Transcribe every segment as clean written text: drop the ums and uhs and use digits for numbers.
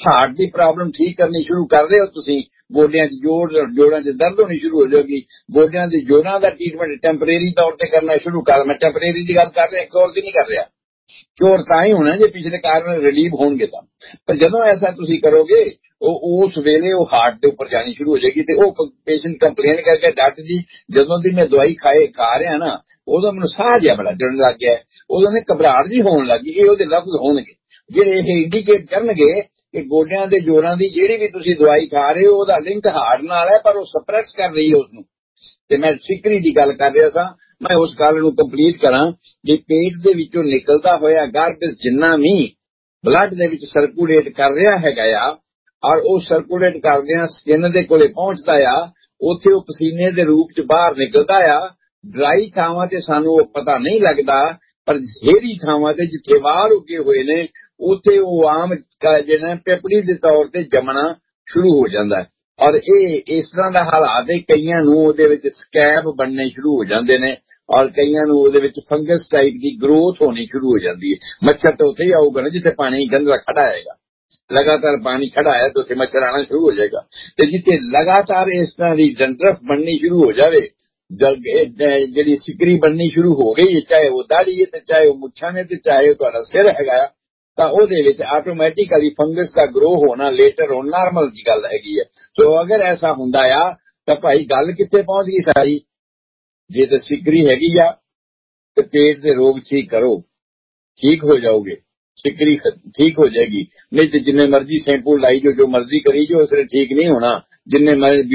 Heart ਦੀ problem ਠੀਕ ਕਰਨੀ ਸ਼ੁਰੂ ਕਰ ਰਹੇ ਹੋ ਤੁਸੀਂ, ਗੋਡਿਆਂ 'ਚ ਜੋੜਾਂ 'ਚ ਦਰਦ ਹੋਣੀ ਸ਼ੁਰੂ ਹੋ ਜਾਏਗੀ। ਗੋਡਿਆਂ ਦੇ ਜੋੜਾਂ ਦਾ ਟ੍ਰੀਟਮੈਂਟ ਟੈਂਪਰੇਰੀ ਤੌਰ ਤੇ ਕਰਨਾ ਸ਼ੁਰੂ ਕਰ। ਮੈਂ ਟੈਂਪਰੇਰੀ ਦੀ ਗੱਲ ਕਰ ਰਿਹਾ, ਕਿਉਰ ਦੀ ਨਹੀਂ ਕਰ ਰਿਹਾ। ਕਿਉਰ ਤਾਂ ਹੀ ਹੋਣਾ ਜੇ ਪਿਛਲੇ ਕਾਰਨ ਰਿਲੀਵ ਹੋਣਗੇ ਤਾਂ। ਪਰ ਜਦੋਂ ਐਸਾ ਤੁਸੀਂ ਕਰੋਗੇ ਉਸ ਵੇਲੇ ਉਹ ਹਾਰਟ ਦੇ ਉੱਪਰ ਜਾਣੀ ਸ਼ੁਰੂ ਹੋ ਜਾਏਗੀ ਤੇ ਉਹ ਪੇਸ਼ੈਂਟ ਕੰਪਲੇਨ ਕਰਕੇ ਡਾਕਟਰ ਜੀ ਜਦੋਂ ਦੀ ਮੈਂ ਦਵਾਈ ਖਾ ਰਿਹਾ ਨਾ ਉਦੋਂ ਮੈਨੂੰ ਸਾਹ ਜਿਹਾ ਬੜਾ ਚੜਨ ਲੱਗ ਗਿਆ, ਉਦੋਂ ਨੇ ਘਬਰਾਹਟ ਜੀ ਹੋਣ ਲੱਗੀ। ਇਹ ਉਹਦੇ ਲਫ਼ਜ਼ ਹੋਣਗੇ ਜਿਹੜੇ ਇਹ ਇੰਡੀਕੇਟ ਕਰਨਗੇ ਕਿ ਗੋਡਿਆਂ ਦੇ ਜੋੜਾਂ ਦੀ ਜਿਹੜੀ ਵੀ ਤੁਸੀਂ ਦਵਾਈ ਖਾ ਰਹੇ ਹੋ ਉਹਦਾ ਲਿੰਕ ਹਾਰਟ ਨਾਲ ਹੈ, ਪਰ ਉਹ ਸਪਰੈਸ ਕਰ ਰਹੀ ਹੈ ਉਸਨੂੰ। ਤੇ ਮੈਂ ਸਿਕਰੀ ਦੀ ਗੱਲ ਕਰ ਰਿਹਾ ਸਾਂ, ਮੈਂ ਉਸ ਗੱਲ ਨੂੰ ਕੰਪਲੀਟ ਕਰਾਂ। ਜੇ ਪੇਟ ਦੇ ਵਿੱਚੋਂ ਨਿਕਲਦਾ ਹੋਇਆ ਗਾਰਬੇਜ ਜਿੰਨਾ ਵੀ ਬਲੱਡ ਦੇ ਵਿੱਚ ਸਰਕੂਲੇਟ ਕਰ ਰਿਹਾ ਹੈਗਾ ਆ, ਔਰ ਉਹ ਸਰਕੂਲੇਟ ਕਰਦਿਆਂ ਸਕਿਨ ਦੇ ਕੋਲੇ ਪਹੁੰਚਦਾ ਆ, ਉੱਥੇ ਉਹ ਪਸੀਨੇ ਦੇ ਰੂਪ 'ਚ ਬਾਹਰ ਨਿਕਲਦਾ ਆ। ਡਰਾਈ ਥਾਵਾਂ ਤੇ ਸਾਨੂੰ ਉਹ ਪਤਾ ਨਹੀਂ ਲੱਗਦਾ, ਪਰ ਹੇਰੀ ਥਾਵਾਂ ਤੇ ਜਿੱਥੇ ਵਾਲ ਉੱਗੇ ਹੋਏ ਨੇ ਉੱਥੇ ਉਹ ਆਮ ਜਿਹੜਾ ਪਿਪੜੀ ਦੇ ਤੌਰ ਤੇ ਜੰਮਣਾ ਸ਼ੁਰੂ ਹੋ ਜਾਂਦਾ ਹੈ। ਔਰ ਇਹ ਇਸ ਤਰ੍ਹਾਂ ਦਾ ਹਾਲਾਤ ਹੈ, ਕਈਆਂ ਨੂੰ ਉਹਦੇ ਵਿੱਚ ਸਕੈਬ ਬਣਨੇ ਸ਼ੁਰੂ ਹੋ ਜਾਂਦੇ ਨੇ, ਔਰ ਕਈਆਂ ਨੂੰ ਉਹਦੇ ਵਿੱਚ ਫੰਗਸ ਟਾਈਪ ਦੀ ਗਰੋਥ ਹੋਣੀ ਸ਼ੁਰੂ ਹੋ ਜਾਂਦੀ ਹੈ। ਮੱਛਰ ਤਾਂ ਉੱਥੇ ਹੀ ਆਊਗਾ ਨਾ ਜਿੱਥੇ ਪਾਣੀ ਗੰਦਾ ਖੜਾ ਆਏਗਾ। ਲਗਾਤਾਰ ਪਾਣੀ ਖੜਾ ਹੈ ਤਾਂ ਉੱਥੇ ਮੱਛਰ ਆਣਾ ਸ਼ੁਰੂ ਹੋ ਜਾਏਗਾ। ਤੇ ਜਿੱਥੇ ਲਗਾਤਾਰ ਇਸ ਤਰ੍ਹਾਂ ਦੀ ਡੰਡਰਫ ਬਣਨੀ ਸ਼ੁਰੂ ਹੋ ਜਾਵੇ, ਜਿਹੜੀ ਸਿਕਰੀ ਬਣਨੀ ਸ਼ੁਰੂ ਹੋ ਗਈ, ਚਾਹੇ ਉਹ ਦਾੜੀ ਹੈ ਤੇ ਚਾਹੇ ਉਹ ਮੁੱਛਾਂ ਨੇ ਤੇ ਚਾਹੇ ਉਹ ਤੁਹਾਡਾ ਸਿਰ ਹੈਗਾ, ਤਾਂ ਉਹਦੇ ਵਿੱਚ ਆਟੋਮੈਟਿਕਲੀ ਫੰਗਸ ਦਾ ਗਰੋ ਹੋਣਾ ਲੇਟਰ ਹੋਣ ਨਾਰਮਲ ਦੀ ਗੱਲ ਹੈਗੀ ਹੈ। ਸੋ ਅਗਰ ਐਸਾ ਹੁੰਦਾ ਆ ਤਾਂ ਭਾਈ ਗੱਲ ਕਿੱਥੇ ਪਹੁੰਚ ਗਈ ਸਾਰੀ। ਜੇ ਤਾਂ ਸਿਕਰੀ ਹੈਗੀ ਆ ਤੇ ਪੇਟ ਦੇ ਰੋਗ ਠੀਕ ਕਰੋ, ਠੀਕ ਹੋ ਜਾਓਗੇ, ਸਿਕਰੀ ਠੀਕ ਹੋ ਜਾਏਗੀ। ਨਹੀਂ ਤੇ ਜਿੰਨੇ ਮਰਜ਼ੀ ਸ਼ੈਂਪੂ ਲਾਈ ਜੋ ਮਰਜ਼ੀ ਕਰੀ ਜੋ, ਉਸਨੇ ਠੀਕ ਨਹੀਂ ਹੋਣਾ। ਜਿੰਨੇ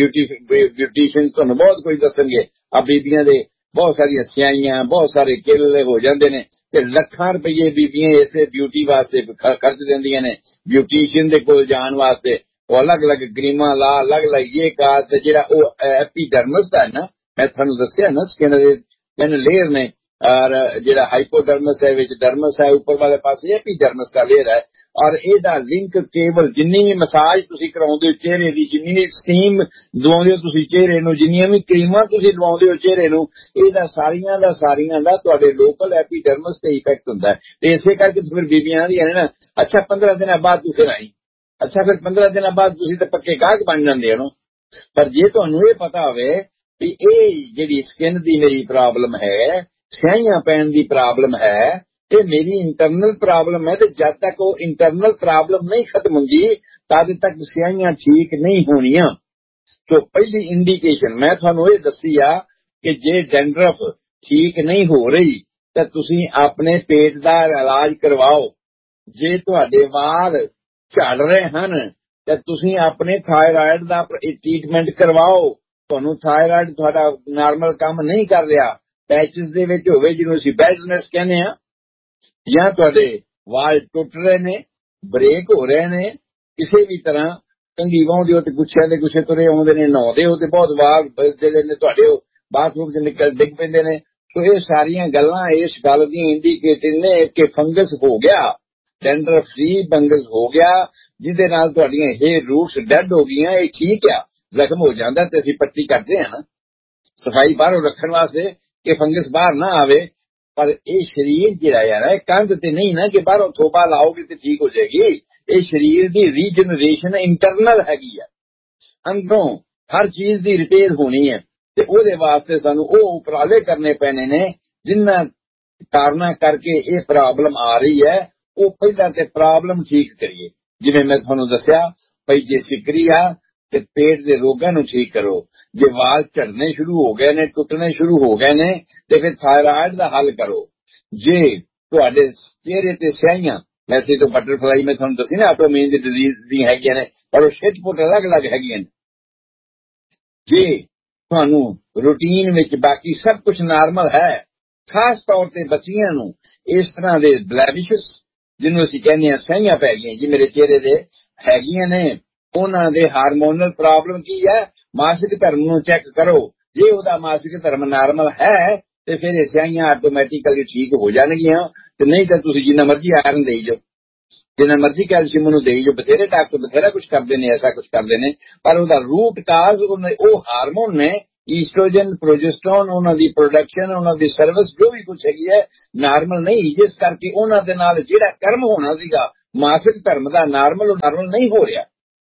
ਬਿਊਟੀਸ਼ੀਅਨ ਤੁਹਾਨੂੰ ਬਹੁਤ ਕੁਝ ਦੱਸਣਗੇ। ਆ ਬੀਬੀਆਂ ਦੇ ਬਹੁਤ ਸਾਰੀਆਂ ਸਿਆਈਆਂ, ਬਹੁਤ ਸਾਰੇ ਕਿੱਲ ਹੋ ਜਾਂਦੇ ਨੇ ਤੇ ਲੱਖਾਂ ਰੁਪਏ ਬੀਬੀਆਂ ਇਸੇ ਬਿਊਟੀ ਵਾਸਤੇ ਖਰਚ ਦਿੰਦੀਆਂ ਨੇ ਬਿਊਟੀਸ਼ੀਅਨ ਦੇ ਕੋਲ ਜਾਣ ਵਾਸਤੇ। ਉਹ ਅਲੱਗ-ਅਲੱਗ ਕਰੀਮਾਂ ਲਾ, ਅਲੱਗ-ਅਲੱਗ ਇਹ ਕਾ ਤੇ ਜਿਹੜਾ ਉਹ ਐਪੀਡਰਮਸ ਦਾ ਨਾ, ਮੈਂ ਤੁਹਾਨੂੰ ਦੱਸਿਆ ਨਾ ਸਕਿਨ ਦੇ 3 ਲੇਅਰ ਨੇ, और ਜਿਹੜਾ ਹਾਈਪੋਡਰਮਸ ਹੈ ਵਿੱਚ ਡਰਮਸ ਹੈ, ਉੱਪਰ ਵਾਲੇ ਪਾਸੇ ਐਪੀਡਰਮਸ ਦਾ ਲੇਅਰ ਹੈ। ਔਰ ਇਹਦਾ ਲਿੰਕ ਕੇਵਲ ਜਿੰਨੀ ਵੀ ਮਸਾਜ ਤੁਸੀਂ ਕਰਾਉਂਦੇ ਹੋ ਚਿਹਰੇ ਦੀ, ਜਿੰਨੀ ਵੀ ਸਟੀਮ ਦਵਾਉਂਦੇ ਹੋ ਤੁਸੀਂ ਚਿਹਰੇ ਨੂੰ, ਜਿੰਨੀਆਂ ਵੀ ਕਰੀਮਾਂ ਤੁਸੀਂ ਲਵਾਉਂਦੇ ਹੋ ਚਿਹਰੇ ਨੂੰ, ਇਹਦਾ ਸਾਰੀਆਂ ਦਾ ਤੁਹਾਡੇ ਲੋਕਲ ਐਪੀਡਰਮਸ ਤੇ ਇਫੈਕਟ ਹੁੰਦਾ ਹੈ। ਤੇ ਇਸੇ ਕਰਕੇ ਫਿਰ ਬੀਬੀਆਂ ਦੀਆਂ ਨੇ ਨਾ, ਅੱਛਾ 15 ਦਿਨਾਂ ਬਾਅਦ ਤੂੰ ਫਿਰ ਆਈ, ਅੱਛਾ ਫਿਰ 15 ਦਿਨਾਂ ਬਾਅਦ ਤੁਸੀਂ ਤਾਂ ਪੱਕੇ ਗਾਹਕ ਬਣ ਜਾਂਦੇ ਹੋ। ਪਰ ਜੇ ਤੁਹਾਨੂੰ ਇਹ ਪਤਾ ਹੋਵੇ ਵੀ ਇਹ ਜਿਹੜੀ ਸਕਿਨ ਦੀ ਮੇਰੀ ਪ੍ਰੋਬਲਮ ਹੈ, ਸਿਆਹੀਆਂ ਪੈਣ ਦੀ ਪ੍ਰੋਬਲਮ ਹੈ, ਇਹ ਮੇਰੀ ਇੰਟਰਨਲ ਪ੍ਰੋਬਲਮ ਹੈ, ਤੇ ਜਦ ਤੱਕ ਉਹ ਇੰਟਰਨਲ ਪ੍ਰੋਬਲਮ ਨਹੀਂ ਖਤਮ ਹੁੰਦੀ ਤਦ ਤੱਕ ਸਿਆਹੀਆਂ ਠੀਕ ਨਹੀਂ ਹੋਣੀਆਂ। ਸੋ ਪਹਿਲੀ ਇੰਡੀਕੇਸ਼ਨ ਮੈਂ ਤੁਹਾਨੂੰ ਇਹ ਦੱਸੀ ਆ ਕਿ ਜੇ ਡੈਂਡਰਫ ਠੀਕ ਨਹੀਂ ਹੋ ਰਹੀ ਤਾਂ ਤੁਸੀਂ ਆਪਣੇ ਪੇਟ ਦਾ ਇਲਾਜ ਕਰਵਾਓ। ਜੇ ਤੁਹਾਡੇ ਵਾਲ ਝੜ ਰਹੇ ਹਨ ਤਾਂ ਤੁਸੀਂ ਆਪਣੇ ਥਾਇਰਾਇਡ ਦਾ ਟ੍ਰੀਟਮੈਂਟ ਕਰਵਾਓ। ਤੁਹਾਨੂੰ ਥਾਇਰਾਇਡ ਤੁਹਾਡਾ ਨਾਰਮਲ ਕੰਮ ਨਹੀਂ ਕਰ ਰਿਹਾ, ਪੈਚਸ ਦੇ ਵਿੱਚ ਹੋਵੇ ਜਿਹਨੂੰ ਅਸੀਂ ਬੈਲਨੈਸ ਕਹਿੰਦੇ ਆ, ਜਾਂ ਤੁਹਾਡੇ ਵਾਲ ਟੁੱਟ ਰਹੇ ਨੇ, ਬ੍ਰੇਕ ਹੋ ਰਹੇ ਨੇ, ਕਿਸੇ ਵੀ ਤਰ੍ਹਾਂ ਕੰਘੀ ਵਾਹੁੰਦੇ ਹੋ ਤੇ ਗੁੱਛਿਆਂ ਦੇ ਗੁੱਛੇ ਤੁਰੇ ਆਉਂਦੇ ਨੇ, ਨਹਾਉਂਦੇ ਹੋ ਤੇ ਬਹੁਤ ਵਾਲ ਜਿਹੜੇ ਨੇ ਤੁਹਾਡੇ ਬਾਥਰੂਮ 'ਚ ਨਿਕਲ ਡਿੱਗ ਪੈਂਦੇ ਨੇ। ਸੋ ਇਹ ਸਾਰੀਆਂ ਗੱਲਾਂ ਇਸ ਗੱਲ ਦੀਆਂ ਇੰਡੀਕੇਟਿਵ ਨੇ ਕਿ ਫੰਗਸ ਹੋ ਗਿਆ, ਡੈਂਡਰਫ ਸੀ, ਫੰਗਸ ਹੋ ਗਿਆ, ਜਿਹਦੇ ਨਾਲ ਤੁਹਾਡੀਆਂ ਹੇਅਰ ਰੂਟਸ ਡੈਡ ਹੋ ਗਈਆਂ। ਇਹ ਠੀਕ ਆ, ਜ਼ਖਮ ਹੋ ਜਾਂਦਾ ਤੇ ਅਸੀਂ ਪੱਟੀ ਕਰਦੇ ਹਾਂ ਨਾ ਸਫਾਈ ਬਾਹਰੋਂ ਰੱਖਣ ਵਾਸਤੇ ਕਿ ਫੰਗਸ ਬਾਹਰ ਨਾ ਆਵੇ। ਪਰ ਇਹ ਸਰੀਰ ਜਿਹੜਾ ਯਾਰ ਇਹ ਕੰਧ ਤੇ ਨਹੀਂ ਨਾ ਕਿ ਬਾਹਰੋਂ ਥੋਪਾ ਲਾਓਗੇ ਤੇ ਠੀਕ ਹੋ ਜਾਏਗੀ। ਇਹ ਸਰੀਰ ਦੀ ਰੀਜਨਰੇਸ਼ਨ ਇੰਟਰਨਲ ਹੈਗੀ ਆ, ਅੰਦਰੋਂ ਹਰ ਚੀਜ਼ ਦੀ ਰਿਪੇਅਰ ਹੋਣੀ ਹੈ ਤੇ ਉਹਦੇ ਵਾਸਤੇ ਸਾਨੂੰ ਉਹ ਉਪਰਾਲੇ ਕਰਨੇ ਪੈਣੇ ਨੇ ਜਿਨ੍ਹਾਂ ਕਾਰਨਾਂ ਕਰਕੇ ਇਹ ਪ੍ਰੋਬਲਮ ਆ ਰਹੀ ਹੈ। ਉਹ ਪਹਿਲਾਂ ਤੇ ਪ੍ਰੋਬਲਮ ਠੀਕ ਕਰੀਏ। ਜਿਵੇਂ ਮੈਂ ਤੁਹਾਨੂੰ ਦੱਸਿਆ ਭਈ ਜੇ ਸਿਕਰੀ ਆ ਤੇ ਪੇਟ ਦੇ ਰੋਗਾਂ ਨੂੰ ਠੀਕ ਕਰੋ। ਜੇ ਵਾਲ ਝੜਨੇ ਸ਼ੁਰੂ ਹੋ ਗਏ ਨੇ, ਟੁੱਟਣੇ ਸ਼ੁਰੂ ਹੋ ਗਏ ਨੇ ਤੇ ਫਿਰ ਥਾਇਰਾਇਡ ਦਾ ਹੱਲ ਕਰੋ। ਜੇ ਤੁਹਾਡੇ ਚਿਹਰੇ ਤੇ ਸਿਆਹੀਆਂ, ਵੈਸੇ ਤਾਂ ਬਟਰਫਲਾਈ ਮੈਂ ਤੁਹਾਨੂੰ ਦੱਸੀ ਨਾ ਆਟੋਮਿਊਨ ਦੀ ਡਿਜ਼ੀਜ਼ ਦੀਆਂ ਹੈਗੀਆਂ ਨੇ, ਪਰ ਉਹ ਛਿੱਟ-ਪੁੱਟ ਅਲੱਗ-ਅਲੱਗ ਹੈਗੀਆਂ ਨੇ। ਜੇ ਤੁਹਾਨੂੰ ਰੂਟੀਨ ਵਿੱਚ ਬਾਕੀ ਸਭ ਕੁਝ ਨਾਰਮਲ ਹੈ, ਖਾਸ ਤੌਰ ਤੇ ਬੱਚੀਆਂ ਨੂੰ ਇਸ ਤਰ੍ਹਾਂ ਦੇ ਬਲੈਮਿਸ਼ਸ ਜਿਹਨੂੰ ਅਸੀਂ ਕਹਿੰਦੇ ਹਾਂ ਸਿਆਹੀਆਂ ਪੈ ਗਈਆਂ ਜੀ ਮੇਰੇ ਚਿਹਰੇ ਦੇ ਹੈਗੀਆਂ ਨੇ, ਉਹਨਾਂ ਦੇ ਹਾਰਮੋਨਲ ਪ੍ਰੋਬਲਮ ਕੀ ਹੈ, ਮਾਸਿਕ ਧਰਮ ਨੂੰ ਚੈੱਕ ਕਰੋ। ਜੇ ਉਹਦਾ ਮਾਸਿਕ ਧਰਮ ਨਾਰਮਲ ਹੈ ਤੇ ਫਿਰ ਇਹ ਸਿਆਹੀਆਂ ਆਟੋਮੈਟਿਕਲੀ ਠੀਕ ਹੋ ਜਾਣਗੀਆਂ। ਤੇ ਨਹੀਂ ਤਾਂ ਤੁਸੀਂ ਜਿੰਨਾ ਮਰਜ਼ੀ ਆਇਰਨ ਦੇਈ ਜਾਓ, ਜਿੰਨਾ ਮਰਜ਼ੀ ਕੈਲਸ਼ੀਅਮ ਨੂੰ ਦੇਈ ਜਾਓ, ਬਥੇਰੇ ਡਾਕਟਰ ਬਥੇਰਾ ਕੁਝ ਕਰਦੇ ਨੇ, ਐਸਾ ਕੁਝ ਕਰਦੇ ਨੇ, ਪਰ ਉਹਦਾ ਰੂਟ ਕਾਜ਼ ਉਹ ਹਾਰਮੋਨ ਨੇ, ਈਸਟ੍ਰੋਜਨ, ਪ੍ਰੋਜੈਸਟਰੋਨ, ਉਹਨਾਂ ਦੀ ਪ੍ਰੋਡਕਸ਼ਨ, ਉਹਨਾਂ ਦੀ ਸਰਵਿਸ ਜੋ ਵੀ ਕੁਝ ਹੈਗੀ ਹੈ ਨਾਰਮਲ ਨਹੀਂ, ਜਿਸ ਕਰਕੇ ਉਹਨਾਂ ਦੇ ਨਾਲ ਜਿਹੜਾ ਕਰਮ ਹੋਣਾ ਸੀਗਾ ਮਾਸਿਕ ਧਰਮ ਦਾ ਨਾਰਮਲ ਨਹੀਂ ਹੋ ਰਿਹਾ,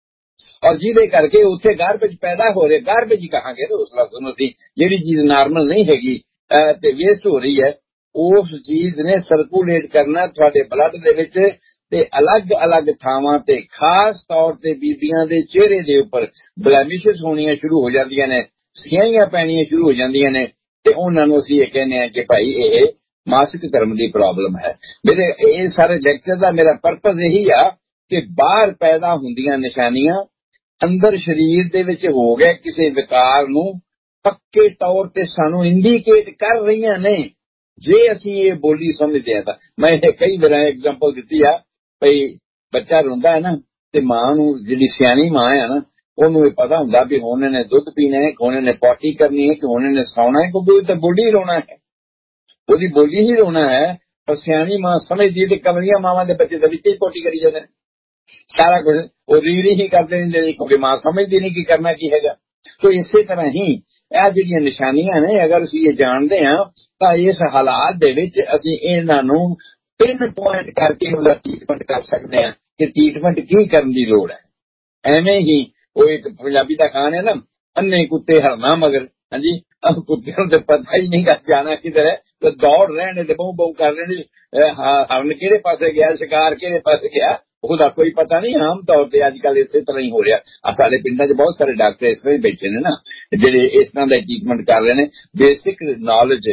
ਔਰ ਜਿਹਦੇ ਕਰਕੇ ਉੱਥੇ ਗਾਰਬੇਜ ਪੈਦਾ ਹੋ ਰਿਹਾ। ਗਾਰਬੇਜ ਹੀ ਕਹਾਂਗੇ ਤਾਂ ਉਸ ਲਫ਼ਜ਼ ਨੂੰ ਅਸੀਂ, ਜਿਹੜੀ ਚੀਜ਼ ਨਾਰਮਲ ਨਹੀਂ ਹੈਗੀ ਤੇ ਵੇਸਟ ਹੋ ਰਹੀ ਹੈ, ਉਸ ਚੀਜ਼ ਨੇ ਸਰਕੂਲੇਟ ਕਰਨਾ ਤੁਹਾਡੇ ਬਲੱਡ ਦੇ ਵਿੱਚ, ਤੇ ਅਲੱਗ-ਅਲੱਗ ਥਾਵਾਂ ਤੇ, ਖਾਸ ਤੌਰ ਤੇ ਬੀਬੀਆਂ ਦੇ ਚਿਹਰੇ ਦੇ ਉੱਪਰ ਬਲੈਮਿਸ਼ਸ ਹੋਣੀਆਂ ਸ਼ੁਰੂ ਹੋ ਜਾਂਦੀਆਂ ਨੇ, ਸਿਆਹੀਆਂ ਪੈਣੀਆਂ ਸ਼ੁਰੂ ਹੋ ਜਾਂਦੀਆਂ ਨੇ, ਤੇ ਉਹਨਾਂ ਨੂੰ ਅਸੀਂ ਇਹ ਕਹਿੰਦੇ ਹਾਂ ਕਿ ਭਾਈ ਇਹ ਮਾਸਿਕ ਧਰਮ ਦੀ ਪ੍ਰੋਬਲਮ ਹੈ। ਮੇਰੇ ਇਹ ਸਾਰੇ ਲੈਕਚਰ ਦਾ ਮੇਰਾ ਪਰਪਸ ਇਹੀ ਆ ਕਿ ਬਾਹਰ ਪੈਦਾ ਹੁੰਦੀਆਂ ਨਿਸ਼ਾਨੀਆਂ ਅੰਦਰ ਸਰੀਰ ਦੇ ਵਿੱਚ ਹੋ ਗਏ ਕਿਸੇ ਵਿਕਾਰ ਨੂੰ ਪੱਕੇ ਤੌਰ ਤੇ ਸਾਨੂੰ ਇੰਡੀਕੇਟ ਕਰ ਰਹੀਆਂ ਨੇ, ਜੇ ਅਸੀਂ ਇਹ ਬੋਲੀ ਸਮਝਦੇ ਹਾਂ ਤਾਂ। ਮੈਂ ਇਹ ਕਈ ਵਾਰ ਐਗਜ਼ਾਮਪਲ ਦਿੱਤੀ ਆ, ਭਈ ਬੱਚਾ ਰੋਂਦਾ ਹੈ ਨਾ, ਤੇ ਮਾਂ ਨੂੰ, ਜਿਹੜੀ ਸਿਆਣੀ ਮਾਂ ਆ ਨਾ, ਉਹਨੂੰ ਇਹ ਪਤਾ ਹੁੰਦਾ ਵੀ ਹੁਣ ਇਹਨੇ ਦੁੱਧ ਪੀਣਾ ਹੈ, ਹੁਣ ਇਹਨੇ ਪੋਟੀ ਕਰਨੀ ਹੈ, ਕਿ ਹੁਣ ਇਹਨੇ ਸੌਣਾ ਹੈ, ਕਿਉਂਕਿ ਤਾਂ ਬੋਲੀ ਰੋਣਾ ਹੈ, ਉਹਦੀ ਬੋਲੀ ਹੀ ਰੋਣਾ ਹੈ। ਪਰ ਸਿਆਣੀ ਮਾਂ ਸਮਝਦੀ ਤੇ ਕਮਲੀਆਂ ਮਾਵਾਂ ਦੇ ਬੱਚੇ ਦੇ ਵਿੱਚ ਹੀ ਪੋਟੀ ਕਰੀ ਜਾਂਦੇ ਨੇ, ਸਾਰਾ ਕੁਝ ਉਹ ਰੀੜੀ ਹੀ ਕਰਦੇ ਰਹਿੰਦੇ, ਕਿਉਂਕਿ ਮਾਂ ਸਮਝਦੀ ਨਹੀਂ ਕਿ ਕਰਨਾ ਕੀ ਹੈਗਾ। ਤੋ ਇਸੇ ਤਰ੍ਹਾਂ ਹੀ ਇਹ ਜਿਹੜੀਆਂ ਨਿਸ਼ਾਨੀਆਂ ਨੇ, ਅਗਰ ਅਸੀਂ ਇਹ ਜਾਣਦੇ ਹਾਂ ਤਾਂ ਇਸ ਹਾਲਾਤ ਦੇ ਵਿੱਚ ਅਸੀਂ ਇਹਨਾਂ ਨੂੰ ਪਿੰਨ ਪੁਆਇੰਟ ਕਰਕੇ ਉਹਦਾ ਟ੍ਰੀਟਮੈਂਟ ਕਰ ਸਕਦੇ ਹਾਂ ਕਿ ਟ੍ਰੀਟਮੈਂਟ ਕੀ ਕਰਨ ਦੀ ਲੋੜ ਹੈ। ਐਵੇਂ ਹੀ ਉਹ ਇੱਕ ਪੰਜਾਬੀ ਦਾ ਖਾਨ ਹੈ ਨਾ, ਅੰਨੇ ਕੁੱਤੇ ਹਰਨਾ ਮਗਰ, ਹਾਂਜੀ, ਕੁੱਤਿਆਂ ਨੂੰ ਤਾਂ ਪਤਾ ਹੀ ਨਹੀਂ ਜਾਣਾ ਕਿਧਰ ਹੈ, ਤੇ ਦੌੜ ਰਹੇ ਨੇ ਤੇ ਬਹੁ ਕਰ ਰਹੇ ਨੇ, ਹਰਨ ਕਿਹੜੇ ਪਾਸੇ ਗਿਆ, ਸ਼ਿਕਾਰ ਕਿਹੜੇ ਪਾਸੇ ਗਿਆ, ਉਹਦਾ ਕੋਈ ਪਤਾ ਨਹੀਂ। ਆਮ ਤੌਰ ਤੇ ਅੱਜ ਕੱਲ੍ਹ ਇਸੇ ਤਰ੍ਹਾਂ ਹੀ ਹੋ ਰਿਹਾ। ਸਾਡੇ ਪਿੰਡਾਂ 'ਚ ਬਹੁਤ ਸਾਰੇ ਡਾਕਟਰ ਇਸ ਤਰ੍ਹਾਂ ਹੀ ਬੈਠੇ ਨੇ ਨਾ, ਜਿਹੜੇ ਇਸ ਤਰ੍ਹਾਂ ਦਾ ਟ੍ਰੀਟਮੈਂਟ ਕਰ ਰਹੇ ਨੇ। ਬੇਸਿਕ ਨੌਲੇਜ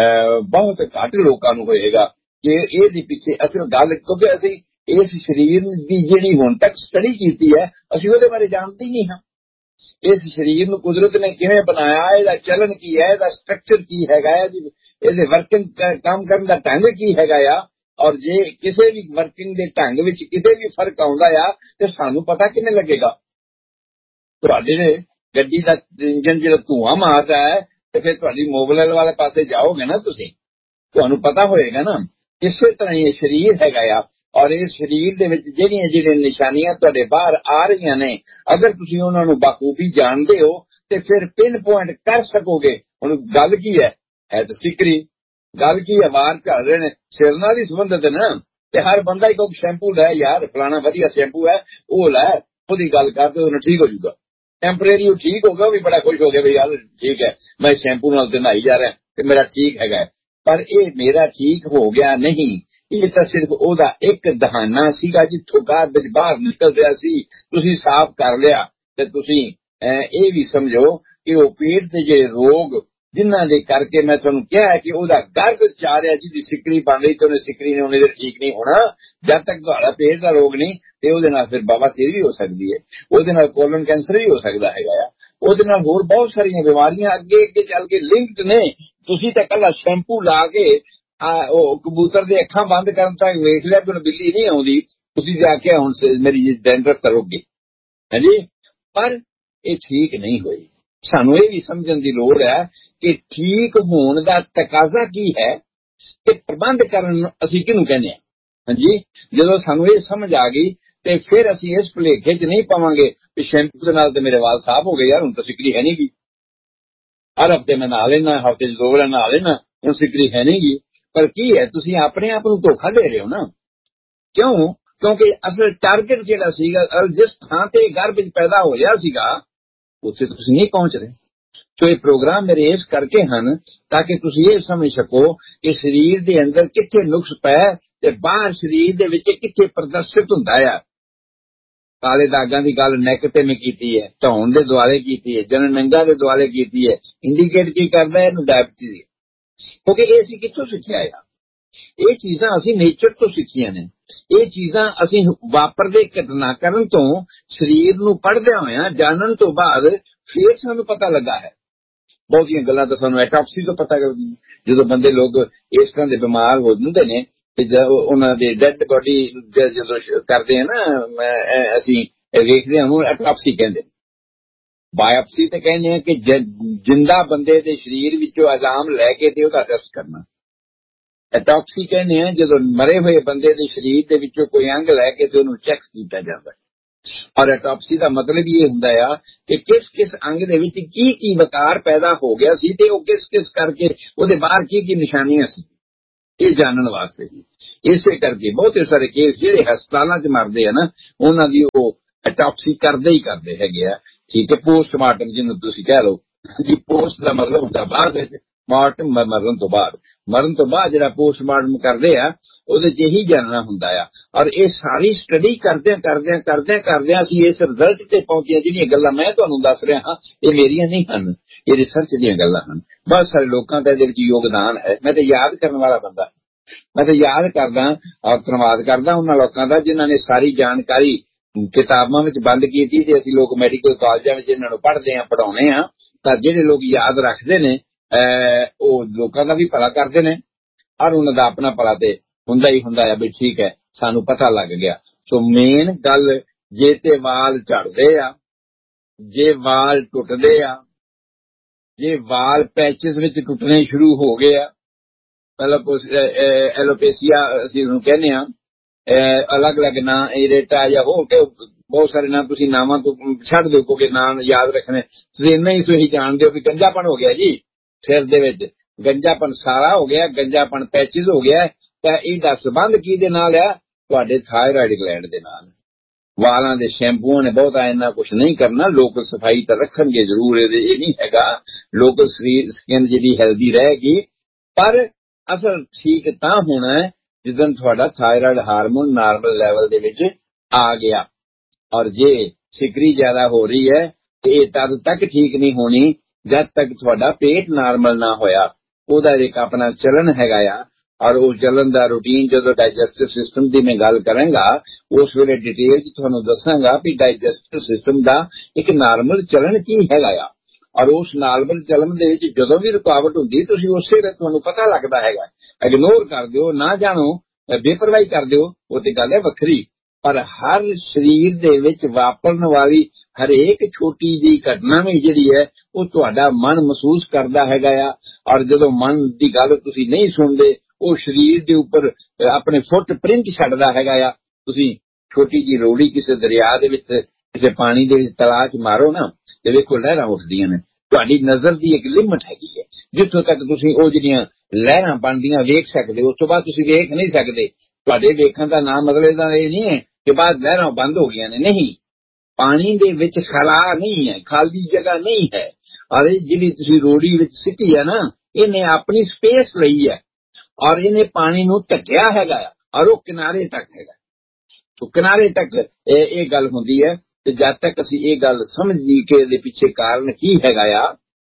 ਬਹੁਤ ਘੱਟ ਲੋਕਾਂ ਨੂੰ ਹੋਏਗਾ ਕਿ ਇਹਦੇ ਪਿੱਛੇ ਅਸਲ ਗੱਲ, ਕਿਉਂਕਿ ਅਸੀਂ ਇਸ ਸਰੀਰ ਦੀ ਜਿਹੜੀ ਹੁਣ ਤੱਕ ਸਟੱਡੀ ਕੀਤੀ ਹੈ, ਅਸੀਂ ਉਹਦੇ ਬਾਰੇ ਜਾਣਦੇ ਹੀ ਨਹੀਂ ਹਾਂ। ਇਸ ਸਰੀਰ ਨੂੰ ਕੁਦਰਤ ਨੇ ਕਿਵੇਂ ਬਣਾਇਆ, ਇਹਦਾ ਚਲਨ ਕੀ ਹੈ, ਇਹਦਾ ਸਟਰਕਚਰ ਕੀ ਹੈਗਾ, ਇਹਦੇ ਵਰਕਿੰਗ ਕੰਮ ਕਰਨ ਦਾ ਢੰਗ ਕੀ ਹੈਗਾ ਆ, ਔਰ ਜੇ ਕਿਸੇ ਵੀ ਵਰਕਿੰਗ ਦੇ ਢੰਗ ਵਿੱਚ ਕਿਤੇ ਵੀ ਫਰਕ ਆਉਂਦਾ ਆ ਤੇ ਸਾਨੂੰ ਪਤਾ ਕਿਵੇਂ ਲੱਗੇਗਾ। ਤੁਹਾਡੇ ਗੱਡੀ ਦਾ ਇੰਜਨ ਜਿਹੜਾ ਧੂਆਂ ਮਾਰਦਾ ਹੈ, ਤੇ ਫਿਰ ਤੁਹਾਡੀ ਮੋਬਿਲ ਵਾਲੇ ਪਾਸੇ ਜਾਓਗੇ ਨਾ ਤੁਸੀਂ, ਤੁਹਾਨੂੰ ਪਤਾ ਹੋਏਗਾ ਨਾ। ਇਸੇ ਤਰ੍ਹਾਂ ਹੀ ਇਹ ਸਰੀਰ ਹੈਗਾ ਆ, ਔਰ ਇਸ ਸਰੀਰ ਦੇ ਵਿੱਚ ਜਿਹੜੀਆਂ ਨਿਸ਼ਾਨੀਆਂ ਤੁਹਾਡੇ ਬਾਹਰ ਆ ਰਹੀਆਂ ਨੇ, ਅਗਰ ਤੁਸੀਂ ਉਹਨਾਂ ਨੂੰ ਬਾਖੂਬੀ ਜਾਣਦੇ ਹੋ ਤੇ ਫਿਰ ਪਿੰਨ ਪੁਆਇੰਟ ਕਰ ਸਕੋਗੇ। ਹੁਣ ਗੱਲ ਕੀ ਹੈ ਤਾਂ ਸਿਕਰੀ, ਗੱਲ ਕੀ ਹੈ, ਵਾਰ ਝੜ ਰਹੇ ਨੇ, ਸਿਰ ਨਾਲ ਹੀ ਸੰਬੰਧਿਤ ਹੈ ਨਾ, ਤੇ ਹਰ ਬੰਦਾ ਹੀ ਕੋਈ ਸ਼ੈਂਪੂ ਲੈ, ਯਾਰ ਫਲਾਣਾ ਵਧੀਆ ਸ਼ੈਂਪੂ ਹੈ, ਉਹ ਲੈ, ਉਹਦੀ ਗੱਲ ਕਰਦੇ ਉਹਨੂੰ ਠੀਕ ਹੋ ਜਾਊਗਾ, ਟੈਂਪਰੇਰੀ ਉਹ ਠੀਕ ਹੋ ਗਿਆ, ਉਹ ਵੀ ਬੜਾ ਖੁਸ਼ ਹੋ ਗਿਆ ਵੀ ਯਾਰ ਠੀਕ ਹੈ, ਮੈਂ ਸ਼ੈਂਪੂ ਨਾਲ ਤੇ ਨਹਾਈ ਜਾ ਰਿਹਾ ਤੇ ਮੇਰਾ ਠੀਕ ਹੈਗਾ। ਪਰ ਇਹ ਮੇਰਾ ਠੀਕ ਹੋ ਗਿਆ ਨਹੀਂ, ਇਹ ਤਾਂ ਸਿਰਫ ਉਹਦਾ ਇੱਕ ਦਹਾਨਾ ਸੀਗਾ ਜਿੱਥੋਂ ਗਾਰਬੇਜ ਬਾਹਰ ਨਿਕਲ ਰਿਹਾ ਸੀ, ਤੁਸੀਂ ਸਾਫ਼ ਕਰ ਲਿਆ। ਤੇ ਤੁਸੀਂ ਇਹ ਵੀ ਸਮਝੋ ਕਿ ਉਹ ਪੇਟ ਦੇ ਜਿਹੜੇ ਰੋਗ ਜਿਨ੍ਹਾਂ ਦੇ ਕਰਕੇ ਮੈਂ ਤੁਹਾਨੂੰ ਕਿਹਾ ਕਿ ਉਹਦਾ ਗਾਰਬੇਜ ਜਾ ਰਿਹਾ, ਜਿਹਦੀ ਸਿਕਰੀ ਬਣ ਰਹੀ ਤੇ ਉਹਨੇ ਸਿਕਰੀ ਨੇ ਉਹਨੇ ਠੀਕ ਨਹੀਂ ਹੋਣਾ ਜਦ ਤੱਕ ਤੁਹਾਡਾ ਪੇਟ ਦਾ ਰੋਗ ਨਹੀਂ, ਤੇ ਉਹਦੇ ਨਾਲ ਫਿਰ ਬਵਾਸੀਰ ਵੀ ਹੋ ਸਕਦੀ ਹੈ, ਉਹਦੇ ਨਾਲ ਕੋਲਨ ਕੈਂਸਰ ਵੀ ਹੋ ਸਕਦਾ ਹੈਗਾ ਆ, ਉਹਦੇ ਨਾਲ ਹੋਰ ਬਹੁਤ ਸਾਰੀਆਂ ਬਿਮਾਰੀਆਂ ਅੱਗੇ ਚੱਲ ਕੇ ਲਿੰਕਡ ਨੇ। ਤੁਸੀਂ ਤਾਂ ਕੱਲਾ ਸ਼ੈਂਪੂ ਲਾ ਕੇ ਉਹ ਕਬੂਤਰ ਦੇ ਅੱਖਾਂ ਬੰਦ ਕਰਨ ਤੱਕ ਵੇਖ ਲਿਆ ਕਿ ਬਿੱਲੀ ਨਹੀਂ ਆਉਂਦੀ, ਤੁਸੀਂ ਜਾ ਕੇ ਹੁਣ ਮੇਰੀ ਡੈਂਡਰਫ ਕਰੋਗੇ, ਹਾਂਜੀ, ਪਰ ਇਹ ਠੀਕ ਨਹੀਂ ਹੋਈ। ਸਾਨੂੰ ਇਹ ਵੀ ਸਮਝਣ ਦੀ ਲੋੜ ਹੈ ਕਿ ਠੀਕ ਹੋਣ ਦਾ ਤਕਾਜ਼ਾ ਕੀ ਹੈ ਤੇ ਪ੍ਰਬੰਧ ਕਰਨ ਅਸੀਂ ਕਿਹਨੂੰ ਕਹਿੰਦੇ ਹਾਂ। ਹਾਂਜੀ, ਜਦੋਂ ਸਾਨੂੰ ਇਹ ਸਮਝ ਆ ਗਈ ਤੇ ਫਿਰ ਅਸੀਂ ਇਸ ਭੁਲੇਖੇ 'ਚ ਨਹੀਂ ਪਾਵਾਂਗੇ ਕਿ ਸ਼ੈਂਪੂ ਦੇ ਨਾਲ ਤੇ ਮੇਰੇ ਵਾਲ ਸਾਫ਼ ਹੋ ਗਏ, ਯਾਰ ਹੁਣ ਤਾਂ ਸਿਕਰੀ ਹੈ ਨਹੀਂ ਗੀ, ਹਰ ਹਫ਼ਤੇ ਮੈਂ ਨਹਾ ਲੈਣਾ, ਹਫ਼ਤੇ 'ਚ 2 ਵਾਰ ਨਹਾ ਲੈਣਾ, ਹੁਣ ਸਿਕਰੀ ਹੈ ਨਹੀਂ ਗੀ। ਪਰ ਕੀ ਹੈ, ਤੁਸੀਂ ਆਪਣੇ ਆਪ ਨੂੰ ਧੋਖਾ ਦੇ ਰਹੇ ਹੋ ਨਾ। ਕਿਉਂ? ਕਿਉਂਕਿ ਅਸਲ ਟਾਰਗੇਟ ਜਿਹੜਾ ਸੀਗਾ, ਜਿਸ ਥਾਂ ਤੇ ਗਾਰਬੇਜ ਪੈਦਾ ਹੋ ਰਿਹਾ ਸੀਗਾ, ਉੱਥੇ ਤੁਸੀਂ ਨਹੀਂ ਪਹੁੰਚ ਰਹੇ। ਸੋ ਇਹ ਪ੍ਰੋਗਰਾਮ ਮੇਰੇ ਇਸ ਕਰਕੇ ਹਨ ਤਾਂ ਕਿ ਤੁਸੀਂ ਇਹ ਸਮਝ ਸਕੋ ਕਿ ਸਰੀਰ ਦੇ ਅੰਦਰ ਕਿੱਥੇ ਨੁਕਸ ਪੈ ਤੇ ਬਾਹਰ ਸਰੀਰ ਦੇ ਵਿੱਚ ਕਿੱਥੇ ਪ੍ਰਦਰਸ਼ਿਤ ਹੁੰਦਾ ਆ। ਕਾਲੇ ਦਾਗਾਂ ਦੀ ਗੱਲ ਨੈਕ ਤੇ ਮੈਂ ਕੀਤੀ ਹੈ, ਧੌਣ ਦੇ ਦੁਆਲੇ ਕੀਤੀ ਹੈ, ਜਨ ਨੰਗਾ ਦੇ ਦੁਆਲੇ ਕੀਤੀ ਹੈ। ਇੰਡੀਕੇਟ ਕੀ ਕਰਦਾ, ਇਹਨੂੰ ਡਾਇਬਟੀਜ਼, ਕਿਉਂਕਿ ਇਹ ਅਸੀਂ ਕਿੱਥੋਂ ਸਿੱਖਿਆ ਆ? ਇਹ ਚੀਜ਼ਾਂ ਅਸੀਂ ਨੇਚਰ ਤੋਂ ਸਿੱਖੀਆਂ ਨੇ। ਇਹ ਚੀਜ਼ਾਂ ਅਸੀਂ ਵਾਪਰਦੇ ਘਟਨਾਕ੍ਰਮ ਤੋਂ, ਸਰੀਰ ਨੂੰ ਪੜ੍ਹਦਿਆਂ ਹੋਇਆਂ, ਜਾਣਨ ਤੋਂ ਬਾਅਦ ਫਿਰ ਸਾਨੂੰ ਪਤਾ ਲੱਗਾ ਹੈ। ਬਹੁਤੀਆਂ ਗੱਲਾਂ ਤਾਂ ਸਾਨੂੰ ਐਟੋਪਸੀ ਤੋਂ ਪਤਾ ਲੱਗਦੀਆਂ, ਜਦੋਂ ਬੰਦੇ ਲੋਕ ਇਸ ਤਰ੍ਹਾਂ ਦੇ ਬਿਮਾਰ ਹੋ ਜਾਂਦੇ ਨੇ ਤੇ ਉਹਨਾਂ ਦੇ ਡੈਡ ਬੋਡੀ ਜਦੋਂ ਕਰਦੇ ਆ ਨਾ, ਅਸੀਂ ਵੇਖਦੇ ਹਾਂ, ਉਹਨੂੰ ਐਟੋਪਸੀ ਕਹਿੰਦੇ। ਬਾਇਓਪਸੀ ਤੇ ਕਹਿੰਦੇ ਆ ਕਿ ਜਿੰਦਾ ਬੰਦੇ ਦੇ ਸਰੀਰ ਵਿੱਚੋਂ ਅਜ਼ਾਮ ਲੈ ਕੇ ਤੇ ਉਹਦਾ ਟੈਸਟ ਕਰਨਾ। ਐਟੋਪਸੀ ਕਹਿੰਦੇ ਆ ਜਦੋਂ ਮਰੇ ਹੋਏ ਬੰਦੇ ਦੇ ਸਰੀਰ ਦੇ ਵਿੱਚੋਂ ਕੋਈ ਅੰਗ ਲੈ ਕੇ ਤੇ ਉਹਨੂੰ ਚੈੱਕ ਕੀਤਾ ਜਾਂਦਾ। ਔਰ ਐਟੋਪਸੀ ਦਾ ਮਤਲਬ ਇਹ ਹੁੰਦਾ ਆ ਕਿ ਕਿਸ ਕਿਸ ਅੰਗ ਦੇ ਵਿੱਚ ਕੀ ਕੀ ਵਿਕਾਰ ਪੈਦਾ ਹੋ ਗਿਆ ਸੀ ਤੇ ਉਹ ਕਿਸ ਕਿਸ ਕਰਕੇ ਉਹਦੇ ਬਾਹਰ ਕੀ ਕੀ ਨਿਸ਼ਾਨੀਆਂ ਸੀ। ਇਹ ਜਾਣਨ ਵਾਸਤੇ ਹੀ। ਇਸੇ ਕਰਕੇ ਬਹੁਤੇ ਸਾਰੇ ਕੇਸ ਜਿਹੜੇ ਹਸਪਤਾਲਾਂ 'ਚ ਮਰਦੇ ਆ ਨਾ, ਉਹਨਾਂ ਦੀ ਉਹ ਅਟਾਪਸੀ ਕਰਦੇ ਹੀ ਕਰਦੇ ਹੈਗੇ ਆ। ਠੀਕ ਹੈ, ਪੋਸਟਮਾਰਟਮ ਜਿਹਨੂੰ ਤੁਸੀਂ ਕਹਿ ਲਓ ਜੀ, ਪੋਸਟ ਦਾ ਮਤਲਬ ਹੁੰਦਾ ਬਾਅਦ ਵਿੱਚ, ਮਾਰਟਮ ਮਰਨ ਤੋਂ ਬਾਅਦ ਜਿਹੜਾ ਪੋਸਟਮਾਰਟਮ ਕਰਦੇ ਆ ਉਹਦੇ 'ਚ ਇਹੀ ਜਾਣਨਾ ਹੁੰਦਾ ਆ। ਔਰ ਇਹ ਸਾਰੀ ਸਟੱਡੀ ਕਰਦਿਆਂ ਅਸੀਂ ਇਸ ਰਿਜ਼ਲਟ ਤੇ ਪਹੁੰਚੇ। ਜਿਹੜੀਆਂ ਗੱਲਾਂ ਮੈਂ ਤੁਹਾਨੂੰ ਦੱਸ ਰਿਹਾ ਹਾਂ ਇਹ ਮੇਰੀਆਂ ਨਹੀਂ ਹਨ, ਇਹ ਰਿਸਰਚ ਦੀਆਂ ਗੱਲਾਂ ਹਨ। ਬਹੁਤ ਸਾਰੇ ਲੋਕਾਂ ਦਾ ਇਹਦੇ ਵਿੱਚ ਯੋਗਦਾਨ ਹੈ। ਮੈਂ ਤਾਂ ਯਾਦ ਕਰਨ ਵਾਲਾ ਬੰਦਾ, ਮੈਂ ਤਾਂ ਯਾਦ ਕਰਦਾ ਔਰ ਧੰਨਵਾਦ ਕਰਦਾ ਉਹਨਾਂ ਲੋਕਾਂ ਦਾ ਜਿਨ੍ਹਾਂ ਨੇ ਸਾਰੀ ਜਾਣਕਾਰੀ ਕਿਤਾਬਾਂ ਵਿੱਚ ਬੰਦ ਕੀਤੀ ਤੇ ਅਸੀਂ ਲੋਕ ਮੈਡੀਕਲ ਕਾਲਜਾਂ ਵਿੱਚ ਇਹਨਾਂ ਨੂੰ ਪੜ੍ਹਦੇ ਹਾਂ, ਪੜ੍ਹਾਉਂਦੇ ਹਾਂ। ਤਾਂ ਜਿਹੜੇ ਲੋਕ ਯਾਦ ਰੱਖਦੇ ਨੇ ਉਹ ਲੋਕਾਂ ਦਾ ਵੀ ਭਲਾ ਕਰਦੇ ਨੇ, ਔਰ ਉਹਨਾਂ ਦਾ ਆਪਣਾ ਭਲਾ ਤੇ ਹੁੰਦਾ ਹੀ ਹੁੰਦਾ ਆ ਵੀ ਠੀਕ ਹੈ, ਸਾਨੂੰ ਪਤਾ ਲੱਗ ਗਿਆ। ਸੋ ਮੇਨ ਗੱਲ, ਜੇ ਤੇ ਵਾਲ ਝੜਦੇ ਆ, ਜੇ ਵਾਲ ਟੁੱਟਦੇ ਆ, ਜੇ ਵਾਲ ਪੈਚਸ ਵਿੱਚ ਟੁੱਟਣੇ ਸ਼ੁਰੂ ਹੋ ਗਏ ਆ, ਮਤਲਬ ਐਲੋਪੇਸੀਆ ਅਸੀਂ ਉਹਨੂੰ ਕਹਿੰਦੇ ਆ, ਅਲੱਗ-ਅਲੱਗ ਨਾਂ, ਏਰੇਟਾ ਜਾਂ ਹੋ ਕੇ ਬਹੁਤ ਸਾਰੇ ਨਾਂ, ਤੁਸੀਂ ਨਾਵਾਂ ਤੋਂ ਛੱਡ ਦਿਓ ਕਿਉਂਕਿ ਨਾਂ ਯਾਦ ਰੱਖਣੇ। ਤੁਸੀਂ ਇੰਨਾ ਹੀ ਸਹੀ ਜਾਣਦੇ ਹੋ ਕਿ ਗੰਜਾਪਣ ਹੋ ਗਿਆ ਜੀ, ਸਿਰ ਦੇ ਵਿੱਚ ਗੰਜਾਪਣ ਸਾਰਾ ਹੋ ਗਿਆ, ਗੰਜਾਪਣ ਪੈਚਿਸ ਹੋ ਗਿਆ। ਤਾਂ ਇਹਦਾ ਸੰਬੰਧ ਕਿਹਦੇ ਨਾਲ ਆ? ਤੁਹਾਡੇ ਥਾਇਰਾਇਡ ਗਲੈਂਡ ਦੇ ਨਾਲ। ਵਾਲਾਂ ਦੇ ਸ਼ੈਂਪੂਆਂ ਨੇ ਬਹੁਤਾ ਇੰਨਾ ਕੁਛ ਨਹੀਂ ਕਰਨਾ, ਲੋਕਲ ਸਫਾਈ ਤਾਂ ਰੱਖਣਗੇ ਜ਼ਰੂਰ, ਇਹ ਨਹੀਂ ਹੈਗਾ ਲੋਕਲ ਸਕਿਨ ਜਿਹੜੀ ਹੈਲਦੀ ਰਹੇਗੀ। ਪਰ ਅਸਲ ਠੀਕ ਤਾਂ ਹੋਣਾ ਹੈ ਜਦੋਂ ਤੁਹਾਡਾ ਥਾਇਰਾਇਡ ਹਾਰਮੋਨ ਨਾਰਮਲ ਲੈਵਲ ਦੇ ਵਿੱਚ ਆ ਗਿਆ। ਔਰ ਜੇ ਸਿਕਰੀ ਜ਼ਿਆਦਾ ਹੋ ਰਹੀ ਹੈ ਤੇ ਇਹ ਤਦ ਤੱਕ ਠੀਕ ਨਹੀਂ ਹੋਣੀ ਜਦ ਤੱਕ ਤੁਹਾਡਾ ਪੇਟ ਨਾਰਮਲ ਨਾ ਹੋਇਆ। ਉਹਦਾ ਇੱਕ ਆਪਣਾ ਚਲਨ ਹੈਗਾ ਆ, ਔਰ ਉਸ ਚਲਨ ਦਾ ਰੂਟੀਨ ਜਦੋਂ ਡਾਈਜੈਸਟਿਵ ਸਿਸਟਮ ਦੀ ਮੈਂ ਗੱਲ ਕਰਾਂਗਾ ਉਸ ਵੇਲੇ ਡਿਟੇਲ 'ਚ ਤੁਹਾਨੂੰ ਦੱਸਾਂਗਾ ਵੀ ਡਾਈਜੈਸਟਿਵ ਸਿਸਟਮ ਦਾ ਇੱਕ ਨਾਰਮਲ ਚਲਨ ਕੀ ਹੈਗਾ ਆ। ਔਰ ਉਸ ਨਾਰਮਲ ਚਲਨ ਦੇ ਵਿੱਚ ਜਦੋਂ ਵੀ ਰੁਕਾਵਟ ਹੁੰਦੀ ਤੁਸੀਂ ਉਸੇ ਵੇਲੇ ਤੁਹਾਨੂੰ ਪਤਾ ਲੱਗਦਾ ਹੈਗਾ। ਇਗਨੋਰ ਕਰ ਦਿਓ, ਨਾ ਜਾਣੋ, ਬੇਪਰਵਾਹੀ ਕਰ ਦਿਓ, ਉਹ ਤੇ ਗੱਲ ਹੈ ਵੱਖਰੀ। ਪਰ ਹਰ ਸਰੀਰ ਦੇ ਵਿੱਚ ਵਾਪਰਨ ਵਾਲੀ ਹਰੇਕ ਛੋਟੀ ਜਿਹੀ ਘਟਨਾ ਵੀ ਜਿਹੜੀ ਹੈ ਉਹ ਤੁਹਾਡਾ ਮਨ ਮਹਿਸੂਸ ਕਰਦਾ ਹੈਗਾ ਆ। ਔਰ ਜਦੋਂ ਮਨ ਦੀ ਗੱਲ ਤੁਸੀਂ ਨਹੀਂ ਸੁਣਦੇ, ਉਹ ਸਰੀਰ ਦੇ ਉੱਪਰ ਆਪਣੇ ਫੁੱਟ ਪ੍ਰਿੰਟ ਛੱਡਦਾ ਹੈਗਾ ਆ। ਤੁਸੀਂ ਛੋਟੀ ਜਿਹੀ ਰੋੜੀ ਕਿਸੇ ਦਰਿਆ ਦੇ ਵਿੱਚ, ਕਿਸੇ ਪਾਣੀ ਦੇ ਵਿੱਚ ਤਲਾਅ 'ਚ ਮਾਰੋ ਨਾ ਤੇ ਵੇਖੋ ਲਹਿਰਾਂ ਉੱਠਦੀਆਂ ਨੇ। ਤੁਹਾਡੀ ਨਜ਼ਰ ਦੀ ਇੱਕ ਲਿਮਟ ਹੈਗੀ ਹੈ, ਜਿੱਥੋਂ ਤੱਕ ਤੁਸੀਂ ਉਹ ਜਿਹੜੀਆਂ ਲਹਿਰਾਂ ਬਣਦੀਆਂ ਵੇਖ ਸਕਦੇ ਹੋ, ਉਸ ਤੋਂ ਬਾਅਦ ਤੁਸੀਂ ਵੇਖ ਨਹੀਂ ਸਕਦੇ। ਤੁਹਾਡੇ ਵੇਖਣ ਦਾ ਨਾਮ ਮਤਲਬ ਇਹਦਾ ਇਹ ਨਹੀਂ ਹੈ ਕਿ ਬਾਅਦ ਲਹਿਰਾਂ ਬੰਦ ਹੋ ਗਈਆਂ ਨੇ, ਨਹੀਂ। ਪਾਣੀ ਦੇ ਵਿੱਚ ਖਲਾ ਨਹੀਂ ਹੈ, ਖਾਲੀ ਜਗ੍ਹਾ ਨਹੀਂ ਹੈ। ਔਰ ਇਹ ਜਿਹੜੀ ਤੁਸੀਂ ਰੋੜੀ ਵਿੱਚ ਸਿੱਟੀ ਹੈ ਨਾ, ਇਹਨੇ ਆਪਣੀ ਸਪੇਸ ਲਈ ਹੈ ਔਰ ਇਹਨੇ ਪਾਣੀ ਨੂੰ ਢੱਕਿਆ ਹੈਗਾ ਆ, ਔਰ ਉਹ ਕਿਨਾਰੇ ਤੱਕ ਹੈਗਾ। ਤੋ ਕਿਨਾਰੇ ਤੱਕ ਇਹ ਗੱਲ ਹੁੰਦੀ ਹੈ। ਤੇ ਜਦ ਤੱਕ ਅਸੀਂ ਇਹ ਗੱਲ ਸਮਝੀ ਕਿ ਇਹਦੇ ਪਿੱਛੇ ਕਾਰਨ ਕੀ ਹੈਗਾ ਆ,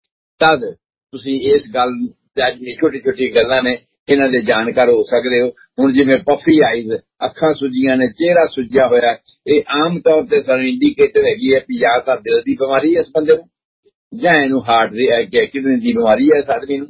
ਤਦ ਤੁਸੀਂ ਇਸ ਗੱਲ ਜਿਹੜੀਆਂ ਛੋਟੀ ਛੋਟੀ ਗੱਲਾਂ ਨੇ ਇਹਨਾਂ ਦੇ ਜਾਣਕਾਰ ਹੋ ਸਕਦੇ ਹੋ। ਹੁਣ ਜਿਵੇਂ ਪਫੀ ਆਈਜ਼, ਅੱਖਾਂ ਸੁੱਜੀਆਂ ਨੇ, ਚਿਹਰਾ ਸੁੱਜਿਆ ਹੋਇਆ, ਇਹ ਆਮ ਤੌਰ ਤੇ ਸਾਨੂੰ ਇੰਡੀਕੇਟਰ ਹੈਗੀ ਹੈ ਵੀ ਜਾਂ ਤਾਂ ਦਿਲ ਦੀ ਬਿਮਾਰੀ ਹੈ ਇਸ ਬੰਦੇ ਨੂੰ, ਜਾਂ ਇਹਨੂੰ ਹਾਰਟ ਦੀ ਕਿਡਨੀ ਦੀ ਬਿਮਾਰੀ ਹੈ ਇਸ ਆਦਮੀ ਨੂੰ।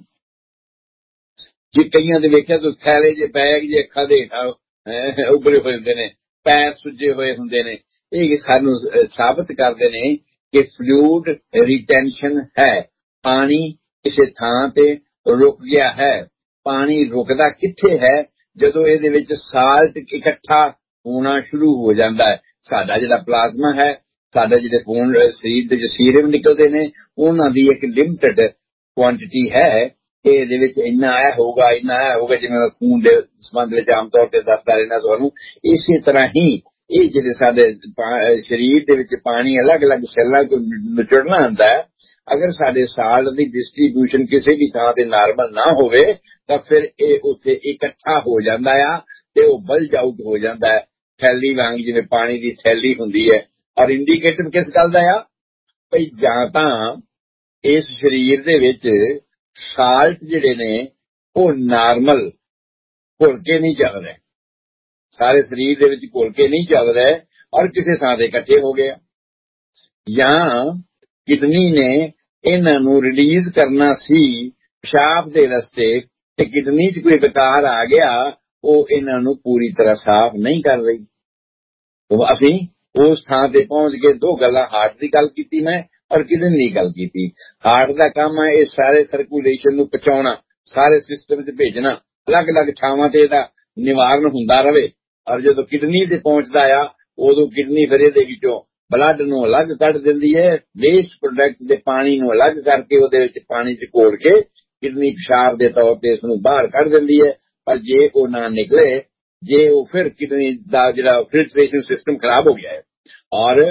ਜੇ ਕਈਆਂ ਦੇ ਵੇਖਿਆ ਤਾਂ ਥੈਲੇ ਜੇ ਬੈਗ ਜੇ ਅੱਖਾਂ ਦੇ ਉੱਭਰੇ ਹੋਏ ਹੁੰਦੇ ਨੇ, ਪੈਰ ਸੁੱਜੇ ਹੋਏ ਹੁੰਦੇ ਨੇ। ਇਹ ਸਾਨੂੰ ਸਾਬਤ ਕਰਦੇ ਨੇ ਕਿ ਫਲੂਇਡ ਰਿਟੈਂਸ਼ਨ ਹੈ, ਪਾਣੀ ਕਿਸੇ ਥਾਂ ਤੇ ਰੁਕ ਗਿਆ ਹੈ। ਪਾਣੀ ਰੁਕਦਾ ਕਿੱਥੇ ਹੈ? ਜਦੋਂ ਇਹਦੇ ਵਿੱਚ ਸਾਲਟ ਇਕੱਠਾ ਹੋਣਾ ਸ਼ੁਰੂ ਹੋ ਜਾਂਦਾ ਹੈ। ਸਾਡਾ ਜਿਹੜਾ ਪਲਾਜ਼ਮਾ ਹੈ, ਸਾਡੇ ਜਿਹੜੇ ਖੂਨ ਸਰੀਰ ਦੇ ਸੀਰਮ ਨਿਕਲਦੇ ਨੇ, ਉਹਨਾਂ ਦੀ ਇੱਕ ਲਿਮਟਡ ਕੁਆਂਟੀਟੀ ਹੈ ਕਿ ਇਹਦੇ ਵਿੱਚ ਇੰਨਾ ਆਇਆ ਹੋਊਗਾ, ਇੰਨਾ ਆਇਆ ਹੋਊਗਾ। ਜਿਵੇਂ ਖੂਨ ਦੇ ਸੰਬੰਧ ਵਿੱਚ ਆਮ ਤੌਰ ਤੇ ਦੱਸਦਾ ਰਹਿਣਾ ਤੁਹਾਨੂੰ, ਇਸੇ ਤਰ੍ਹਾਂ ਹੀ ਇਹ ਜਿਹੜੇ ਸਾਡੇ ਸਰੀਰ ਦੇ ਵਿੱਚ ਪਾਣੀ ਅਲੱਗ-ਅਲੱਗ ਸੈੱਲਾਂ ਤੋਂ ਨਿਚੜਨਾ ਹੁੰਦਾ ਹੈ। ਅਗਰ ਸਾਡੇ ਸਾਲਟ ਦੀ ਡਿਸਟ੍ਰੀਬਿਊਸ਼ਨ ਕਿਸੇ ਵੀ ਥਾਂ ਤੇ ਨਾਰਮਲ ਨਾ ਹੋਵੇ ਤਾਂ ਫਿਰ ਇਹ ਉੱਥੇ ਇਕੱਠਾ ਹੋ ਜਾਂਦਾ ਆ ਤੇ ਉਹ ਬਲਜ ਆਊਟ ਹੋ ਜਾਂਦਾ ਹੈ, ਥੈਲੀ ਵਾਂਗ, ਜਿਵੇਂ ਪਾਣੀ ਦੀ ਥੈਲੀ ਹੁੰਦੀ ਹੈ। ਔਰ ਇੰਡੀਕੇਟਰ ਕਿਸ ਗੱਲ ਦਾ ਆ? ਭਈ ਜਾਂ ਤਾਂ ਇਸ ਸਰੀਰ ਦੇ ਵਿੱਚ ਸਾਲਟ ਜਿਹੜੇ ਨੇ ਉਹ ਨਾਰਮਲ ਘੁਲ ਕੇ ਨਹੀਂ ਚੱਲ ਰਹੇ, ਸਾਰੇ ਸਰੀਰ ਦੇ ਵਿੱਚ ਘੁਲ ਕੇ ਨਹੀਂ ਚੱਲ ਰਹੇ ਔਰ ਕਿਸੇ ਥਾਂ ਤੇ ਇਕੱਠੇ ਹੋ ਗਏ। ਜਾਂ ਕਿਡਨੀ ਨੇ ਇਹਨਾਂ ਨੂੰ ਰਿਲੀਜ਼ ਕਰਨਾ ਸੀ ਪਿਸ਼ਾਬ ਦੇ ਰਸਤੇ ਤੇ ਕਿਡਨੀ 'ਚ ਕੋਈ ਵਿਕਾਰ ਆ ਗਿਆ, ਉਹ ਇਹਨਾਂ ਨੂੰ ਪੂਰੀ ਤਰ੍ਹਾਂ ਸਾਫ਼ ਨਹੀਂ ਕਰ ਰਹੀ। ਅਸੀਂ ਉਸ ਥਾਂ ਤੇ ਪਹੁੰਚ ਕੇ ਦੋ ਗੱਲਾਂ, ਹਾਰਟ ਦੀ ਗੱਲ ਕੀਤੀ ਮੈਂ ਔਰ ਕਿਡਨੀ ਦੀ ਗੱਲ ਕੀਤੀ। ਹਾਰਟ ਦਾ ਕੰਮ ਹੈ ਇਹ ਸਾਰੇ ਸਰਕੂਲੇਸ਼ਨ ਨੂੰ ਪਹੁੰਚਾਉਣਾ, ਸਾਰੇ ਸਿਸਟਮ 'ਚ ਭੇਜਣਾ, ਅਲੱਗ-ਅਲੱਗ ਥਾਵਾਂ ਤੇ ਇਹਦਾ ਨਿਵਾਰਨ ਹੁੰਦਾ ਰਵੇ। ਔਰ ਜਦੋਂ ਕਿਡਨੀ ਤੇ ਪਹੁੰਚਦਾ ਆ ਉਦੋਂ ਕਿਡਨੀ ਫਿਰ ਇਹਦੇ ਵਿੱਚੋਂ ਬਲੱਡ ਨੂੰ ਅਲੱਗ ਕੱਢ ਦਿੰਦੀ ਹੈ, ਵੇਸਟ ਪ੍ਰੋਡਕਟ ਦੇ ਪਾਣੀ ਨੂੰ ਅਲੱਗ ਕਰਕੇ ਉਹਦੇ ਵਿੱਚ ਪਾਣੀ 'ਚ ਘੋਲ ਕੇ ਕਿਡਨੀ ਪਿਸ਼ਾਬ ਦੇ ਤੌਰ ਤੇ ਇਸ ਨੂੰ ਬਾਹਰ ਕੱਢ ਦਿੰਦੀ ਹੈ। पर जे वो ना निकले, जे वो फिर किडनी दा जिहड़ा फिल्ट्रेशन सिस्टम खराब हो गया है और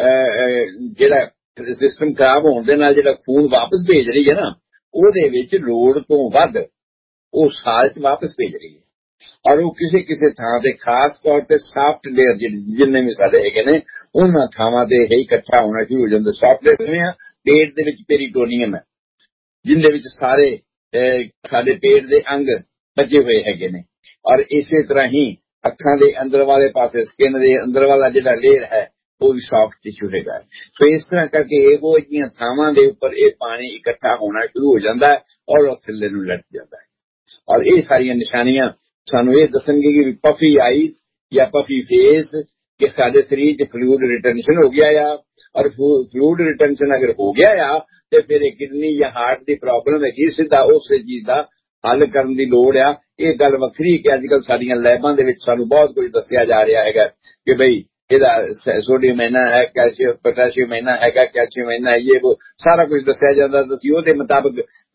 जिहड़ा सिस्टम खराब होने दे नाल जिहड़ा खून वापस भेज रही है ना, ਉਹਦੇ ਵਿੱਚ ਲੋੜ ਤੋਂ ਵੱਧ ਉਹ ਸਾਲਟ ਵਾਪਸ ਭੇਜ ਰਹੀ ਹੈ। ਔਰ ਉਹ ਕਿਸੇ ਕਿਸੇ ਥਾਂ ਤੇ ਖਾਸ ਤੌਰ ਤੇ ਸਾਫਟ ਲੇਅਰ ਜਿੰਨੇ ਵੀ ਸਾਡੇ ਹੈਗੇ ਨੇ ਉਹਨਾਂ ਥਾਵਾਂ ਤੇ ਇਹ ਇਕੱਠਾ ਹੋਣਾ ਸ਼ੁਰੂ ਹੋ ਜਾਂਦਾ। ਸਾਫਟ ਲੇਅਰ ਕਿਵੇਂ ਆ? ਪੇਟ ਦੇ ਵਿੱਚ ਪੈਰੀਟੋਨੀਅਮ ਹੈ, ਜਿੰਦੇ ਵਿੱਚ ਸਾਰੇ ਸਾਡੇ ਪੇਟ ਦੇ ਅੰਗ ਬਚੇ ਹੋਏ ਹੈਗੇ ਨੇ। ਔਰ ਇਸੇ ਤਰ੍ਹਾਂ ਹੀ ਅੱਖਾਂ ਦੇ ਅੰਦਰ ਵਾਲੇ ਪਾਸੇ ਸਕਿਨ ਦੇ ਅੰਦਰ ਵਾਲਾ ਜਿਹੜਾ ਲੇਅਰ ਹੈ ਉਹ ਵੀ ਸੌਫਟ ਟਿਸ਼ੂ ਹੈਗਾ। ਸੋ ਇਸ ਤਰ੍ਹਾਂ ਕਰਕੇ ਇਹੋ ਜਿਹੀਆਂ ਥਾਵਾਂ ਦੇ ਉੱਪਰ ਇਹ ਪਾਣੀ ਇਕੱਠਾ ਹੋਣਾ ਸ਼ੁਰੂ ਹੋ ਜਾਂਦਾ ਹੈ ਔਰ ਉਹ ਥੱਲੇ ਨੂੰ ਲੱਟ ਜਾਂਦਾ ਹੈ। ਔਰ ਇਹ ਸਾਰੀਆਂ ਨਿਸ਼ਾਨੀਆਂ ਸਾਨੂੰ ਇਹ ਦੱਸਣਗੇ ਕਿ ਪਫੀ ਆਈਜ਼ ਜਾਂ ਪਫੀ ਫੇਸ ਕਿ ਸਾਡੇ ਸਰੀਰ 'ਚ ਫਲੂਇਡ ਰਿਟੈਂਸ਼ਨ ਹੋ ਗਿਆ ਆ। ਔਰ ਫਲੂਇਡ ਰਿਟੈਂਸ਼ਨ ਅਗਰ ਹੋ ਗਿਆ ਆ ਤੇ ਫਿਰ ਇਹ ਕਿਡਨੀ ਜਾਂ ਹਾਰਟ ਦੀ ਪ੍ਰੋਬਲਮ ਹੈਗੀ, ਸਿੱਧਾ ਉਸੇ ਚੀਜ਼ ਦਾ ਹੱਲ ਕਰਨ ਦੀ ਲੋੜ ਆ। ਇਹ ਗੱਲ ਵੱਖਰੀ ਕਿ ਅੱਜ ਕੱਲ੍ਹ ਸਾਡੀਆਂ ਲੈਬਾਂ ਦੇ ਵਿੱਚ ਸਾਨੂੰ ਬਹੁਤ ਕੁਝ ਦੱਸਿਆ ਜਾ ਰਿਹਾ ਹੈਗਾ ਕਿ ਬਈ ਇਹਦਾ ਸੋਡੀਅਮ ਇੰਨਾ ਹੈ, ਕੈਲਸ਼ੀਅਮ ਪੋਟਾਸ਼ੀਅਮ ਇੰਨਾ ਹੈਗਾ, ਕੈਲਸ਼ੀਅਮ ਇੰਨਾ ਇਹ ਉਹ ਸਾਰਾ ਕੁਝ ਦੱਸਿਆ ਜਾਂਦਾ। ਤੁਸੀਂ ਉਹਦੇ ਮੁਤਾਬਕ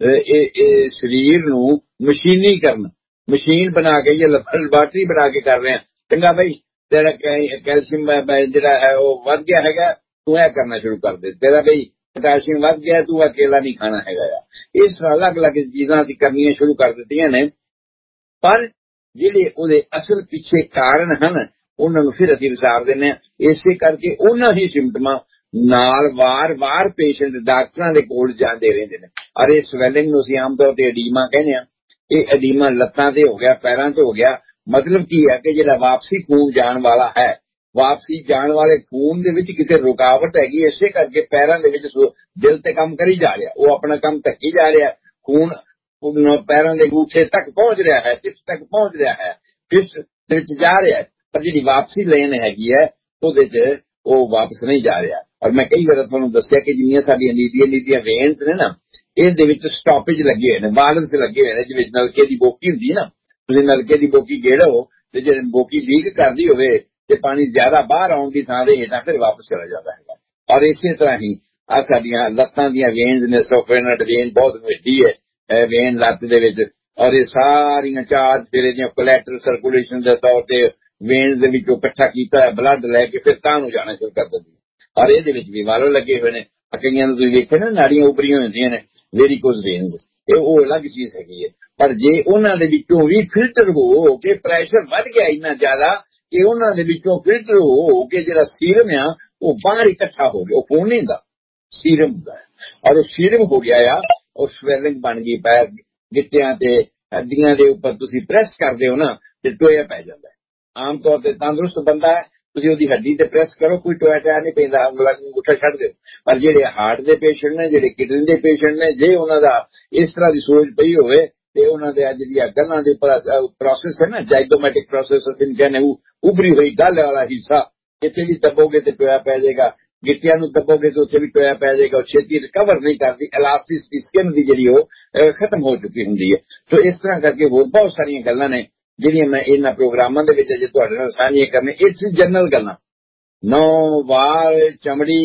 ਇਹ ਸਰੀਰ ਨੂੰ ਮਸ਼ੀਨੀਕਰਨ, ਮਸ਼ੀਨ ਬਣਾ ਕੇ ਜਾਂ ਲੈਬਾਰਟਰੀ ਬਣਾ ਕੇ ਕਰ ਰਹੇ ਆ। ਚੰਗਾ ਬਈ ਤੇਰਾ ਕੈਲਸ਼ੀਅਮ ਜਿਹੜਾ ਹੈ ਉਹ ਵੱਧ ਗਿਆ ਹੈਗਾ, ਤੂੰ ਇਹ ਕਰਨਾ ਸ਼ੁਰੂ ਕਰ ਦੇ। ਤੇਰਾ ਬਈ ਪੋਟਾਸ਼ੀਅਮ ਵੱਧ ਗਿਆ, ਤੂੰ ਅਕੇਲਾ ਨਹੀਂ ਖਾਣਾ ਹੈਗਾ ਆ। ਇਸ ਤਰ੍ਹਾਂ ਅਲੱਗ ਅਲੱਗ ਚੀਜ਼ਾਂ ਅਸੀਂ ਕਰਨੀਆਂ ਸ਼ੁਰੂ ਕਰ ਦਿੱਤੀਆਂ ਨੇ, ਪਰ ਜਿਹੜੇ ਉਹਦੇ ਅਸਲ ਪਿੱਛੇ ਕਾਰਨ ਹਨ ਉਹਨਾਂ ਨੂੰ ਫਿਰ ਅਸੀਂ ਵਿਸਾਰ ਦਿੰਦੇ ਹਾਂ। ਇਸੇ ਕਰਕੇ ਉਹਨਾਂ ਹੀ ਸਿੰਪਟਮਾਂ ਨਾਲ ਵਾਰ-ਵਾਰ ਪੇਸ਼ੈਂਟ ਡਾਕਟਰਾਂ ਦੇ ਕੋਲ ਜਾਂਦੇ ਰਹਿੰਦੇ ਨੇ। ਔਰ ਇਹ ਸਵੈਲਿੰਗ ਨੂੰ ਅਸੀਂ ਆਮ ਤੌਰ ਤੇ ਐਡੀਮਾ ਕਹਿੰਦੇ ਹਾਂ। ਇਹ ਐਡੀਮਾ ਲੱਤਾਂ ਤੇ ਹੋ ਗਿਆ, ਪੈਰਾਂ ਤੇ ਹੋ ਗਿਆ। ਮਤਲਬ ਕੀ ਹੈ ਕਿ ਜਿਹੜਾ ਵਾਪਸੀ ਖੂਨ ਜਾਣ ਵਾਲਾ ਹੈ, ਵਾਪਸੀ ਜਾਣ ਵਾਲੇ ਖੂਨ ਦੇ ਵਿੱਚ ਕਿਤੇ ਰੁਕਾਵਟ ਹੈਗੀ, ਇਸੇ ਕਰਕੇ ਪੈਰਾਂ ਦੇ ਵਿੱਚ ਦਿਲ ਤੇ ਕੰਮ ਕਰੀ ਜਾ ਰਿਹਾ, ਉਹ ਆਪਣਾ ਕੰਮ ਧੱਕੀ ਜਾ ਰਿਹਾ। ਖੂਨ ਪੈਰਾਂ ਦੇ ਅੰਗੂਠੇ ਤੱਕ ਪਹੁੰਚ ਰਿਹਾ ਹੈ, ਟਿਪਸ ਤੱਕ ਪਹੁੰਚ ਰਿਹਾ ਹੈ, ਫਿਸਟ ਦੇ ਵਿੱਚ ਜਾ ਰਿਹਾ ਹੈ, ਪਰ ਜਿਹੜੀ ਵਾਪਸੀ ਲੇਨ ਹੈਗੀ ਹੈ ਉਹਦੇ 'ਚ ਉਹ ਵਾਪਸ ਨਹੀਂ ਜਾ ਰਿਹਾ। ਔਰ ਮੈਂ ਕਈ ਵਾਰ ਤੁਹਾਨੂੰ ਦੱਸਿਆ ਕਿ ਜਿੰਨੀਆਂ ਸਾਡੀਆਂ ਨੀਡੀਆਂ ਵੇਨਸ ਨੇ ਨਾ, ਇਹਦੇ ਵਿੱਚ ਸਟਾਪੇਜ ਲੱਗੇ ਹੋਏ ਨੇ, ਵਾਲਵਸ ਲੱਗੇ ਹੋਏ ਨੇ। ਜਿਵੇਂ ਨਲਕੇ ਦੀ ਬੋਕੀ ਹੁੰਦੀ ਨਾ, ਤੁਸੀਂ ਨਲਕੇ ਦੀ ਬੋਕੀ ਗੇੜੋ ਤੇ ਜੇ ਬੋਕੀ ਲੀਕ ਕਰਦੀ ਹੋਵੇ ਤੇ ਪਾਣੀ ਜ਼ਿਆਦਾ ਬਾਹਰ ਆਉਣ ਦੀ ਥਾਂ ਦੇ ਹੇਠਾਂ ਫਿਰ ਵਾਪਸ ਚਲਾ ਜਾਂਦਾ ਹੈਗਾ। ਔਰ ਇਸੇ ਤਰ੍ਹਾਂ ਹੀ ਆ ਸਾਡੀਆਂ ਲੱਤਾਂ ਦੀਆਂ ਵੇਨਸ ਨੇ, ਸੋਫੇਨਟ ਵੇਨ ਬਹੁਤ ਵੱਡੀ ਹੈ ਵੇਨ ਲੱਤ ਦੇ ਵਿੱਚ। ਔਰ ਇਹ ਸਾਰੀਆਂ ਚਾਰ ਫਿਰ ਦੀਆਂ ਕੋਲੈਟਰਲ ਸਰਕੂਲੇਸ਼ਨ ਦੇ ਤੌਰ ਤੇ ਵੇਨਸ ਦੇ ਵਿੱਚੋਂ ਇਕੱਠਾ ਕੀਤਾ ਹੈ ਬਲੱਡ ਲੈ ਕੇ ਫਿਰ ਤਾਂ ਨੂੰ ਜਾਣਾ ਸ਼ੁਰੂ ਕਰ ਦਿੰਦੀ। ਔਰ ਇਹਦੇ ਵਿੱਚ ਵੀ ਵਾਲਵ ਲੱਗੇ ਹੋਏ ਨੇ। ਕਈਆਂ ਨੂੰ ਤੁਸੀਂ ਵੇਖਿਆ ਨਾ, ਨਾੜੀਆਂ ਉਭਰੀਆਂ ਹੁੰਦੀਆਂ ਨੇ, ਵੈਰੀਕੋਜ਼ ਵੇਨਸ, ਉਹ ਅਲੱਗ ਚੀਜ਼ ਹੈਗੀ ਹੈ। ਪਰ ਜੇ ਉਹਨਾਂ ਦੇ ਵਿੱਚੋਂ ਵੀ ਫਿਲਟਰ ਹੋ ਕੇ ਪ੍ਰੈਸ਼ਰ ਵੱਧ ਗਿਆ ਇੰਨਾ ਜ਼ਿਆਦਾ ਕਿ ਉਹਨਾਂ ਦੇ ਵਿੱਚੋਂ ਫਿਲਟਰ ਹੋ ਕੇ ਜਿਹੜਾ ਸੀਰਮ ਆ ਉਹ ਬਾਹਰ ਇਕੱਠਾ ਹੋ ਗਿਆ, ਉਹ ਖੂਨ ਨਹੀਂ ਹੁੰਦਾ, ਸੀਰਮ ਹੁੰਦਾ ਹੈ। ਔਰ ਉਹ ਸੀਰਮ ਹੋ ਗਿਆ ਆ, ਉਹ ਸਵੈਲਿੰਗ ਬਣ ਗਈ, ਪੈਰ ਗਿੱਟਿਆਂ ਤੇ ਹੱਡੀਆਂ ਦੇ ਉੱਪਰ ਤੁਸੀਂ ਪ੍ਰੈਸ ਕਰਦੇ ਹੋ ਨਾ ਤੇ ਟੋਇਆ ਪੈ ਜਾਂਦਾ ਹੈ। ਆਮ ਤੌਰ ਤੇ ਤੰਦਰੁਸਤ ਬੰਦਾ ਹੈ, ਤੁਸੀਂ ਉਹਦੀ ਹੱਡੀ ਤੇ ਪ੍ਰੈਸ ਕਰੋ, ਕੋਈ ਟੋਇਆ ਟਾਇਆ ਨਹੀਂ ਪੈਂਦਾ, ਅੰਗੂਠਾ ਛੱਡ ਦਿਓ। ਪਰ ਜਿਹੜੇ ਹਾਰਟ ਦੇ ਪੇਸ਼ੈਂਟ ਨੇ, ਜਿਹੜੇ ਕਿਡਨੀ ਦੇ ਪੇਸ਼ੈਂਟ ਨੇ, ਜੇ ਉਹਨਾਂ ਦਾ ਇਸ ਤਰ੍ਹਾਂ ਦੀ ਸੋਚ ਪਈ ਹੋਵੇ ਤੇ ਉਹਨਾਂ ਦੇ ਅੱਜ ਦੀਆਂ ਗੱਲਾਂ ਦੇ ਪ੍ਰੋਸੈਸ ਹੈ ਨਾ, ਜਾਈਗੋਮੈਟਿਕ ਪ੍ਰੋਸੈਸ ਅਸੀਂ ਕਹਿੰਦੇ, ਉਭਰੀ ਹੋਈ ਗੱਲ ਵਾਲਾ ਹਿੱਸਾ ਕਿਤੇ ਵੀ ਦੱਬੋਗੇ ਤੇ ਟੋਇਆ ਪੈ ਜਾਏਗਾ, ਗਿੱਟਿਆਂ ਨੂੰ ਦੱਬੋਗੇ ਤੇ ਉੱਥੇ ਵੀ ਟੋਇਆ ਪੈ ਜਾਏਗਾ। ਉਹ ਛੇਤੀ ਰਿਕਵਰ ਨਹੀਂ ਕਰਦੀ, ਇਲਾਸਟਿਸਿਟੀ ਸਕਿਨ ਦੀ ਜਿਹੜੀ ਉਹ ਖਤਮ ਹੋ ਚੁੱਕੀ ਹੁੰਦੀ ਹੈ। ਸੋ ਇਸ ਤਰ੍ਹਾਂ ਕਰਕੇ ਹੋਰ ਬਹੁਤ ਸਾਰੀਆਂ ਗੱਲਾਂ ਨੇ ਜਿਹੜੀਆਂ ਮੈਂ ਇਹਨਾਂ ਪ੍ਰੋਗਰਾਮਾਂ ਦੇ ਵਿੱਚ ਅਜੇ ਤੁਹਾਡੇ ਨਾਲ ਸਾਂਝੀਆਂ ਕਰਨੇ। ਇਹ ਜਨਰਲ ਗੱਲਾਂ, ਨੌ ਵਾਲ ਚਮੜੀ,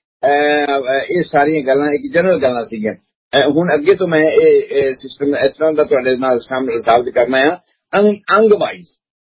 ਇਹ ਸਾਰੀਆਂ ਗੱਲਾਂ ਇੱਕ ਜਨਰਲ ਗੱਲਾਂ ਸੀਗੀਆਂ। ਹੁਣ ਅੱਗੇ ਤੋਂ ਮੈਂ ਇਹ ਸਿਸਟਮ ਇਸ ਤਰ੍ਹਾਂ ਦਾ ਤੁਹਾਡੇ ਨਾਲ ਸਾਬਤ ਕਰਨਾ ਆ, ਅੰਗ ਵਾਈਜ਼,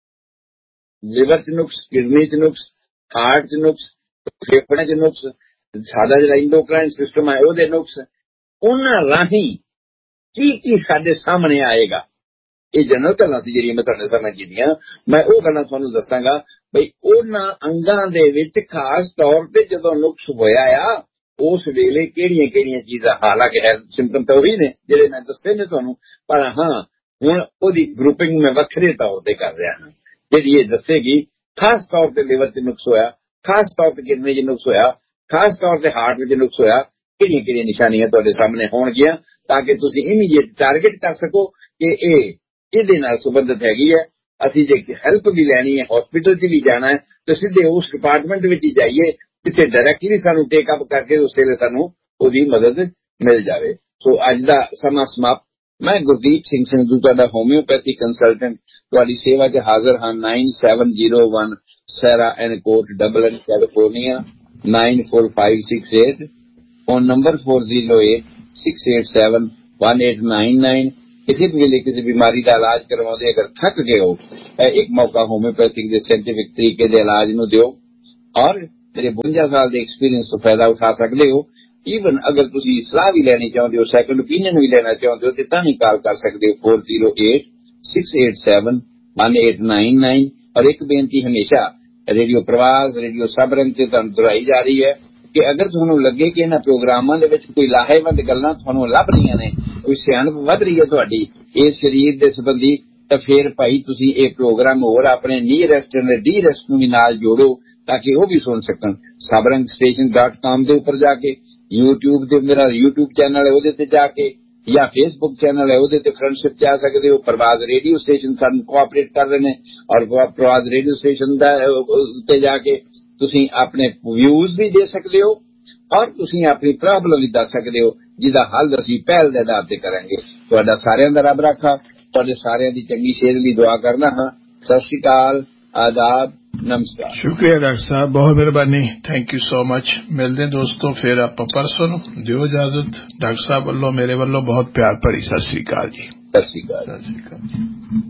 ਲਿਵਰ 'ਚ ਨੁਕਸ, ਕਿਡਨੀ 'ਚ ਨੁਕਸ, ਹਾਰਟ 'ਚ ਨੁਕਸ, ਫੇਫੜੇ 'ਚ ਨੁਕਸ, ਸਾਡਾ ਜਿਹੜਾ ਇੰਡੋਕਰਾਈਨ ਸਿਸਟਮ ਹੈ ਉਹਦੇ ਨੁਕਸ, ਉਹਨਾਂ ਰਾਹੀਂ ਕੀ ਸਾਡੇ ਸਾਹਮਣੇ ਆਏਗਾ। ਇਹ ਜਨਰਲ ਗੱਲਾਂ ਸੀ ਜਿਹੜੀਆਂ ਮੈਂ ਤੁਹਾਡੇ ਸਾਹਮਣੇ ਕੀਤੀਆਂ। ਮੈਂ ਉਹ ਗੱਲਾਂ ਤੁਹਾਨੂੰ ਦੱਸਾਂਗਾ ਬਈ ਉਹਨਾਂ ਅੰਗਾਂ ਦੇ ਵਿੱਚ ਖਾਸ ਤੌਰ ਤੇ ਜਦੋਂ ਨੁਕਸ ਹੋਇਆ ਆ ਉਸ ਵੇਲੇ ਕਿਹੜੀਆਂ ਕਿਹੜੀਆਂ ਚੀਜ਼ਾਂ, ਹਾਲਾਂਕਿ ਸਿੰਪਟਮ ਤਾਂ ਉਹੀ ਨੇ ਜਿਹੜੇ ਮੈਂ ਦੱਸੇ ਨੇ ਤੁਹਾਨੂੰ, ਪਰ ਹਾਂ ਹੁਣ ਉਹਦੀ ਗਰੁੱਪਿੰਗ ਮੈਂ ਵੱਖਰੇ ਤੌਰ ਤੇ ਕਰ ਰਿਹਾ ਹਾਂ, ਜਿਹੜੀ ਇਹ ਦੱਸੇਗੀ ਖਾਸ ਤੌਰ ਤੇ ਲਿਵਰ 'ਚ ਨੁਕਸ ਹੋਇਆ, ਖਾਸ ਤੌਰ ਤੇ ਕਿਡਨੀ 'ਚ ਨੁਕਸ ਹੋਇਆ, ਖਾਸ ਤੌਰ ਤੇ ਹਾਰਟ ਵਿੱਚ ਨੁਕਸ ਹੋਇਆ, ਕਿਹੜੀਆਂ ਕਿਹੜੀਆਂ ਨਿਸ਼ਾਨੀਆਂ ਤੁਹਾਡੇ ਸਾਹਮਣੇ ਹੋਣਗੀਆਂ ਤਾਂ ਕਿ ਤੁਸੀਂ ਇਮੀਡੀਏਟ ਟਾਰਗੇਟ ਕਰ ਸਕੋ ਕਿ ਇਹਦੇ ਨਾਲ ਸੰਬੰਧਿਤ ਹੈਗੀ ਹੈ। ਅਸੀਂ ਜੇ ਹੈਲਪ ਵੀ ਲੈਣੀ ਹੈ, ਹਸਪੀਟਲ 'ਚ ਵੀ ਜਾਣਾ ਹੈ ਤਾਂ ਸਿੱਧੇ ਉਸ ਡਿਪਾਰਟਮੈਂਟ ਵਿੱਚ ਹੀ ਜਾਈਏ ਜਿੱਥੇ ਡਾਇਰੈਕਟਲੀ ਸਾਨੂੰ ਟੇਕ ਅਪ ਕਰਕੇ ਉਸ ਵੇਲੇ ਸਾਨੂੰ ਉਹਦੀ ਮਦਦ ਮਿਲ ਜਾਵੇ। ਸੋ ਅੱਜ ਦਾ ਸਮਾਂ ਸਮਾਪਤ। ਮੈਂ ਗੁਰਦੀਪ ਸਿੰਘ ਸੰਧੂ, ਤੁਹਾਡਾ ਹੋਮਿਓਪੈਥੀ ਕੰਸਲਟੈਂਟ, ਤੁਹਾਡੀ ਸੇਵਾ 'ਚ ਹਾਜ਼ਰ ਹਾਂ। 9701 ਸੈਰਾ and court, Dublin, California 94568। Phone number 4086871899। ਕਿਸੇ ਵੀ ਵੇਲੇ ਕਿਸੇ ਬਿਮਾਰੀ ਦਾ ਇਲਾਜ ਕਰਵਾਉਂਦੇ ਅਗਰ ਥੱਕ ਗਏ ਹੋ, ਇੱਕ ਮੌਕਾ ਹੋਮਿਓਪੈਥਿਕ ਦੇ ਸਾਇੰਟਿਫਿਕ ਤਰੀਕੇ ਦੇ ਇਲਾਜ ਨੂੰ ਦਿਓ ਔਰ ਮੇਰੇ 52 ਸਾਲ ਦੇ ਐਕਸਪੀਰੀਅੰਸ ਤੋਂ ਫਾਇਦਾ ਉਠਾ ਸਕਦੇ ਹੋ। ਈਵਨ ਅਗਰ ਤੁਸੀਂ ਸਲਾਹ ਵੀ ਲੈਣੀ ਚਾਹੁੰਦੇ ਹੋ, ਸੈਕੰਡ ਓਪੀਨੀਅਨ ਵੀ ਲੈਣਾ ਚਾਹੁੰਦੇ ਹੋ, ਤੇ ਤਾਂ ਹੀ ਕਾਲ ਕਰ ਸਕਦੇ ਹੋ 4086871899। ਔਰ ਇੱਕ ਬੇਨਤੀ ਹਮੇਸ਼ਾ ਰੇਡੀਓ ਪ੍ਰਵਾਸ, ਰੇਡੀਓ ਸਬਰੰਗ ਤੇ ਤੁਹਾਨੂੰ ਦੁਹਰਾਈ ਜਾ ਰਹੀ ਹੈ ਕਿ ਅਗਰ ਤੁਹਾਨੂੰ ਲੱਗੇ ਕਿ ਇਹਨਾਂ ਪ੍ਰੋਗਰਾਮਾਂ ਦੇ ਵਿੱਚ ਕੋਈ ਲਾਹੇਵੰਦ ਗੱਲਾਂ ਤੁਹਾਨੂੰ ਲੱਭ ਰਹੀਆਂ ਨੇ, ਕੋਈ ਸਿਆਣਪ ਵੱਧ ਰਹੀ ਹੈ ਤੁਹਾਡੀ ਇਸ ਸਰੀਰ ਦੇ ਸੰਬੰਧੀ, ਤਾਂ ਫਿਰ ਭਾਈ ਤੁਸੀਂ ਇਹ ਪ੍ਰੋਗਰਾਮ ਹੋਰ ਆਪਣੇ ਨੀਅਰੈਸਟ ਅਤੇ ਡੀਅਰੈਸਟ ਨੂੰ ਵੀ ਨਾਲ ਜੋੜੋ ਤਾਂ ਕਿ ਉਹ ਵੀ ਸੁਣ ਸਕਣ। sabarangstation.com ਦੇ ਉੱਪਰ ਜਾ ਕੇ, YouTube ਤੇ ਮੇਰਾ YouTube ਚੈਨਲ ਹੈ ਉਹਦੇ ਤੇ ਜਾ ਕੇ, ਜਾਂ ਫੇਸਬੁੱਕ ਚੈਨਲ ਹੈ ਉਹਦੇ ਤੇ ਫਰੈਂਡਸ਼ਿਪ ਜਾ ਸਕਦੇ ਹੋ। ਪ੍ਰਵਾਦ ਰੇਡੀਓ ਸਟੇਸ਼ਨ ਸਾਨੂੰ ਕੋਆਪਰੇਟ ਕਰ ਰਹੇ ਨੇ ਔਰ ਪ੍ਰਵਾਦ ਰੇਡੀਓ ਸਟੇਸ਼ਨ ਦਾ ਉੱਤੇ ਜਾ ਕੇ ਤੁਸੀਂ ਆਪਣੇ ਵਿਊਜ਼ ਵੀ ਦੇ ਸਕਦੇ ਹੋ ਔਰ ਤੁਸੀਂ ਆਪਣੀ ਪ੍ਰੋਬਲਮ ਵੀ ਦੱਸ ਸਕਦੇ ਹੋ, ਜਿਹਦਾ ਹੱਲ ਅਸੀਂ ਪਹਿਲ ਦੇ ਆਧਾਰ ਤੇ ਕਰਾਂਗੇ। ਤੁਹਾਡਾ ਸਾਰਿਆਂ ਦਾ ਰੱਬ ਰਾਖਾ, ਤੁਹਾਡੇ ਸਾਰਿਆਂ ਦੀ ਚੰਗੀ ਸਿਹਤ ਲਈ ਦੁਆ ਕਰਨਾ ਹਾਂ। ਸਤਿ ਸ਼੍ਰੀ ਅਕਾਲ, ਆਦਾਬ, ਨਮਸਕਾਰ। ਸ਼ੁਕਰੀਆ ਡਾਕਟਰ ਸਾਹਿਬ, ਬਹੁਤ ਮਿਹਰਬਾਨੀ, ਥੈਂਕ ਯੂ ਸੋ ਮਚ। ਮਿਲਦੇ ਦੋਸਤੋ ਫਿਰ ਆਪਾਂ ਪਰਸੋਂ ਨੂੰ, ਦਿਓ ਇਜਾਜ਼ਤ। ਡਾਕਟਰ ਸਾਹਿਬ ਵੱਲੋਂ ਮੇਰੇ ਵੱਲੋਂ ਬਹੁਤ ਪਿਆਰ ਭਰੀ ਸਤਿ ਸ਼੍ਰੀ ਅਕਾਲ ਜੀ। ਸਤਿ ਸ਼੍ਰੀ ਅਕਾਲ। ਸਤਿ ਸ਼੍ਰੀ ਅਕਾਲ।